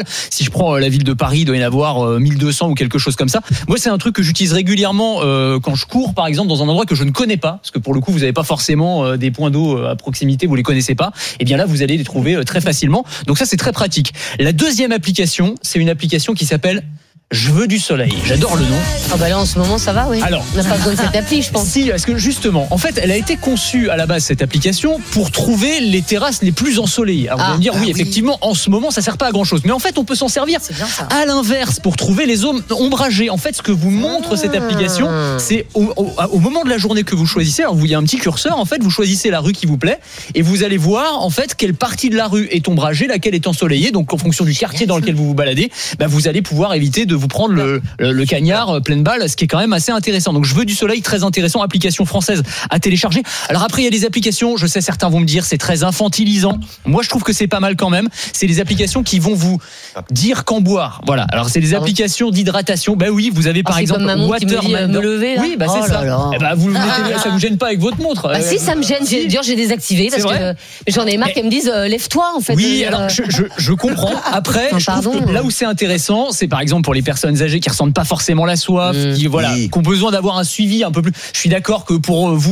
général. Si je prends la ville de Paris, il doit y en avoir mille deux cents ou quelque chose comme ça. Moi, c'est un truc que j'utilise régulièrement euh, quand je cours, par exemple, dans un endroit que je ne connais pas, parce que pour le coup, vous n'avez pas forcément euh, des points d'eau à proximité, vous les connaissez pas. Et bien là, vous allez les trouver euh, très facilement. Donc ça, c'est très pratique. La deuxième application, c'est une application qui s'appelle Je veux du soleil. J'adore le nom. Ah bah là en ce moment ça va, oui. Alors, on n'a pas besoin de cette appli, je pense. Si, parce que justement, en fait, elle a été conçue à la base cette application pour trouver les terrasses les plus ensoleillées. Alors ah, vous allez me dire, oui, ah, effectivement, oui. en ce moment, ça sert pas à grand chose. Mais en fait, on peut s'en servir à l'inverse pour trouver les zones ombragées. En fait, ce que vous montre cette application, c'est au, au, au moment de la journée que vous choisissez. Alors, vous, il y a un petit curseur. En fait, vous choisissez la rue qui vous plaît et vous allez voir en fait quelle partie de la rue est ombragée, laquelle est ensoleillée. Donc, en fonction du quartier dans lequel vous vous baladez, bah, vous allez pouvoir éviter de vous prendre le Le, le cagnard pleine balle, ce qui est quand même assez intéressant. Donc je veux du soleil, très intéressant, application française à télécharger. Alors après il y a des applications, je sais certains vont me dire c'est très infantilisant. Moi je trouve que c'est pas mal quand même. C'est les applications qui vont vous dire quand boire. Voilà. Alors c'est des applications d'hydratation. Bah oui, vous avez par ah, exemple Waterman. Me lever, là. Oui, bah oh c'est ça. Eh bah, vous le mettez, ça vous gêne pas avec votre montre. Bah euh, si ça me gêne, j'ai, d'ailleurs j'ai désactivé parce que j'en ai marre qu'elles me disent euh, lève-toi en fait. Oui, alors je, je, je comprends. Après, non, je trouve que là où c'est intéressant, c'est par exemple pour les personnes âgées qui ressentent pas forcément la soif, mmh. qui voilà, oui. qui ont besoin d'avoir un suivi un peu plus. Je suis d'accord que pour vous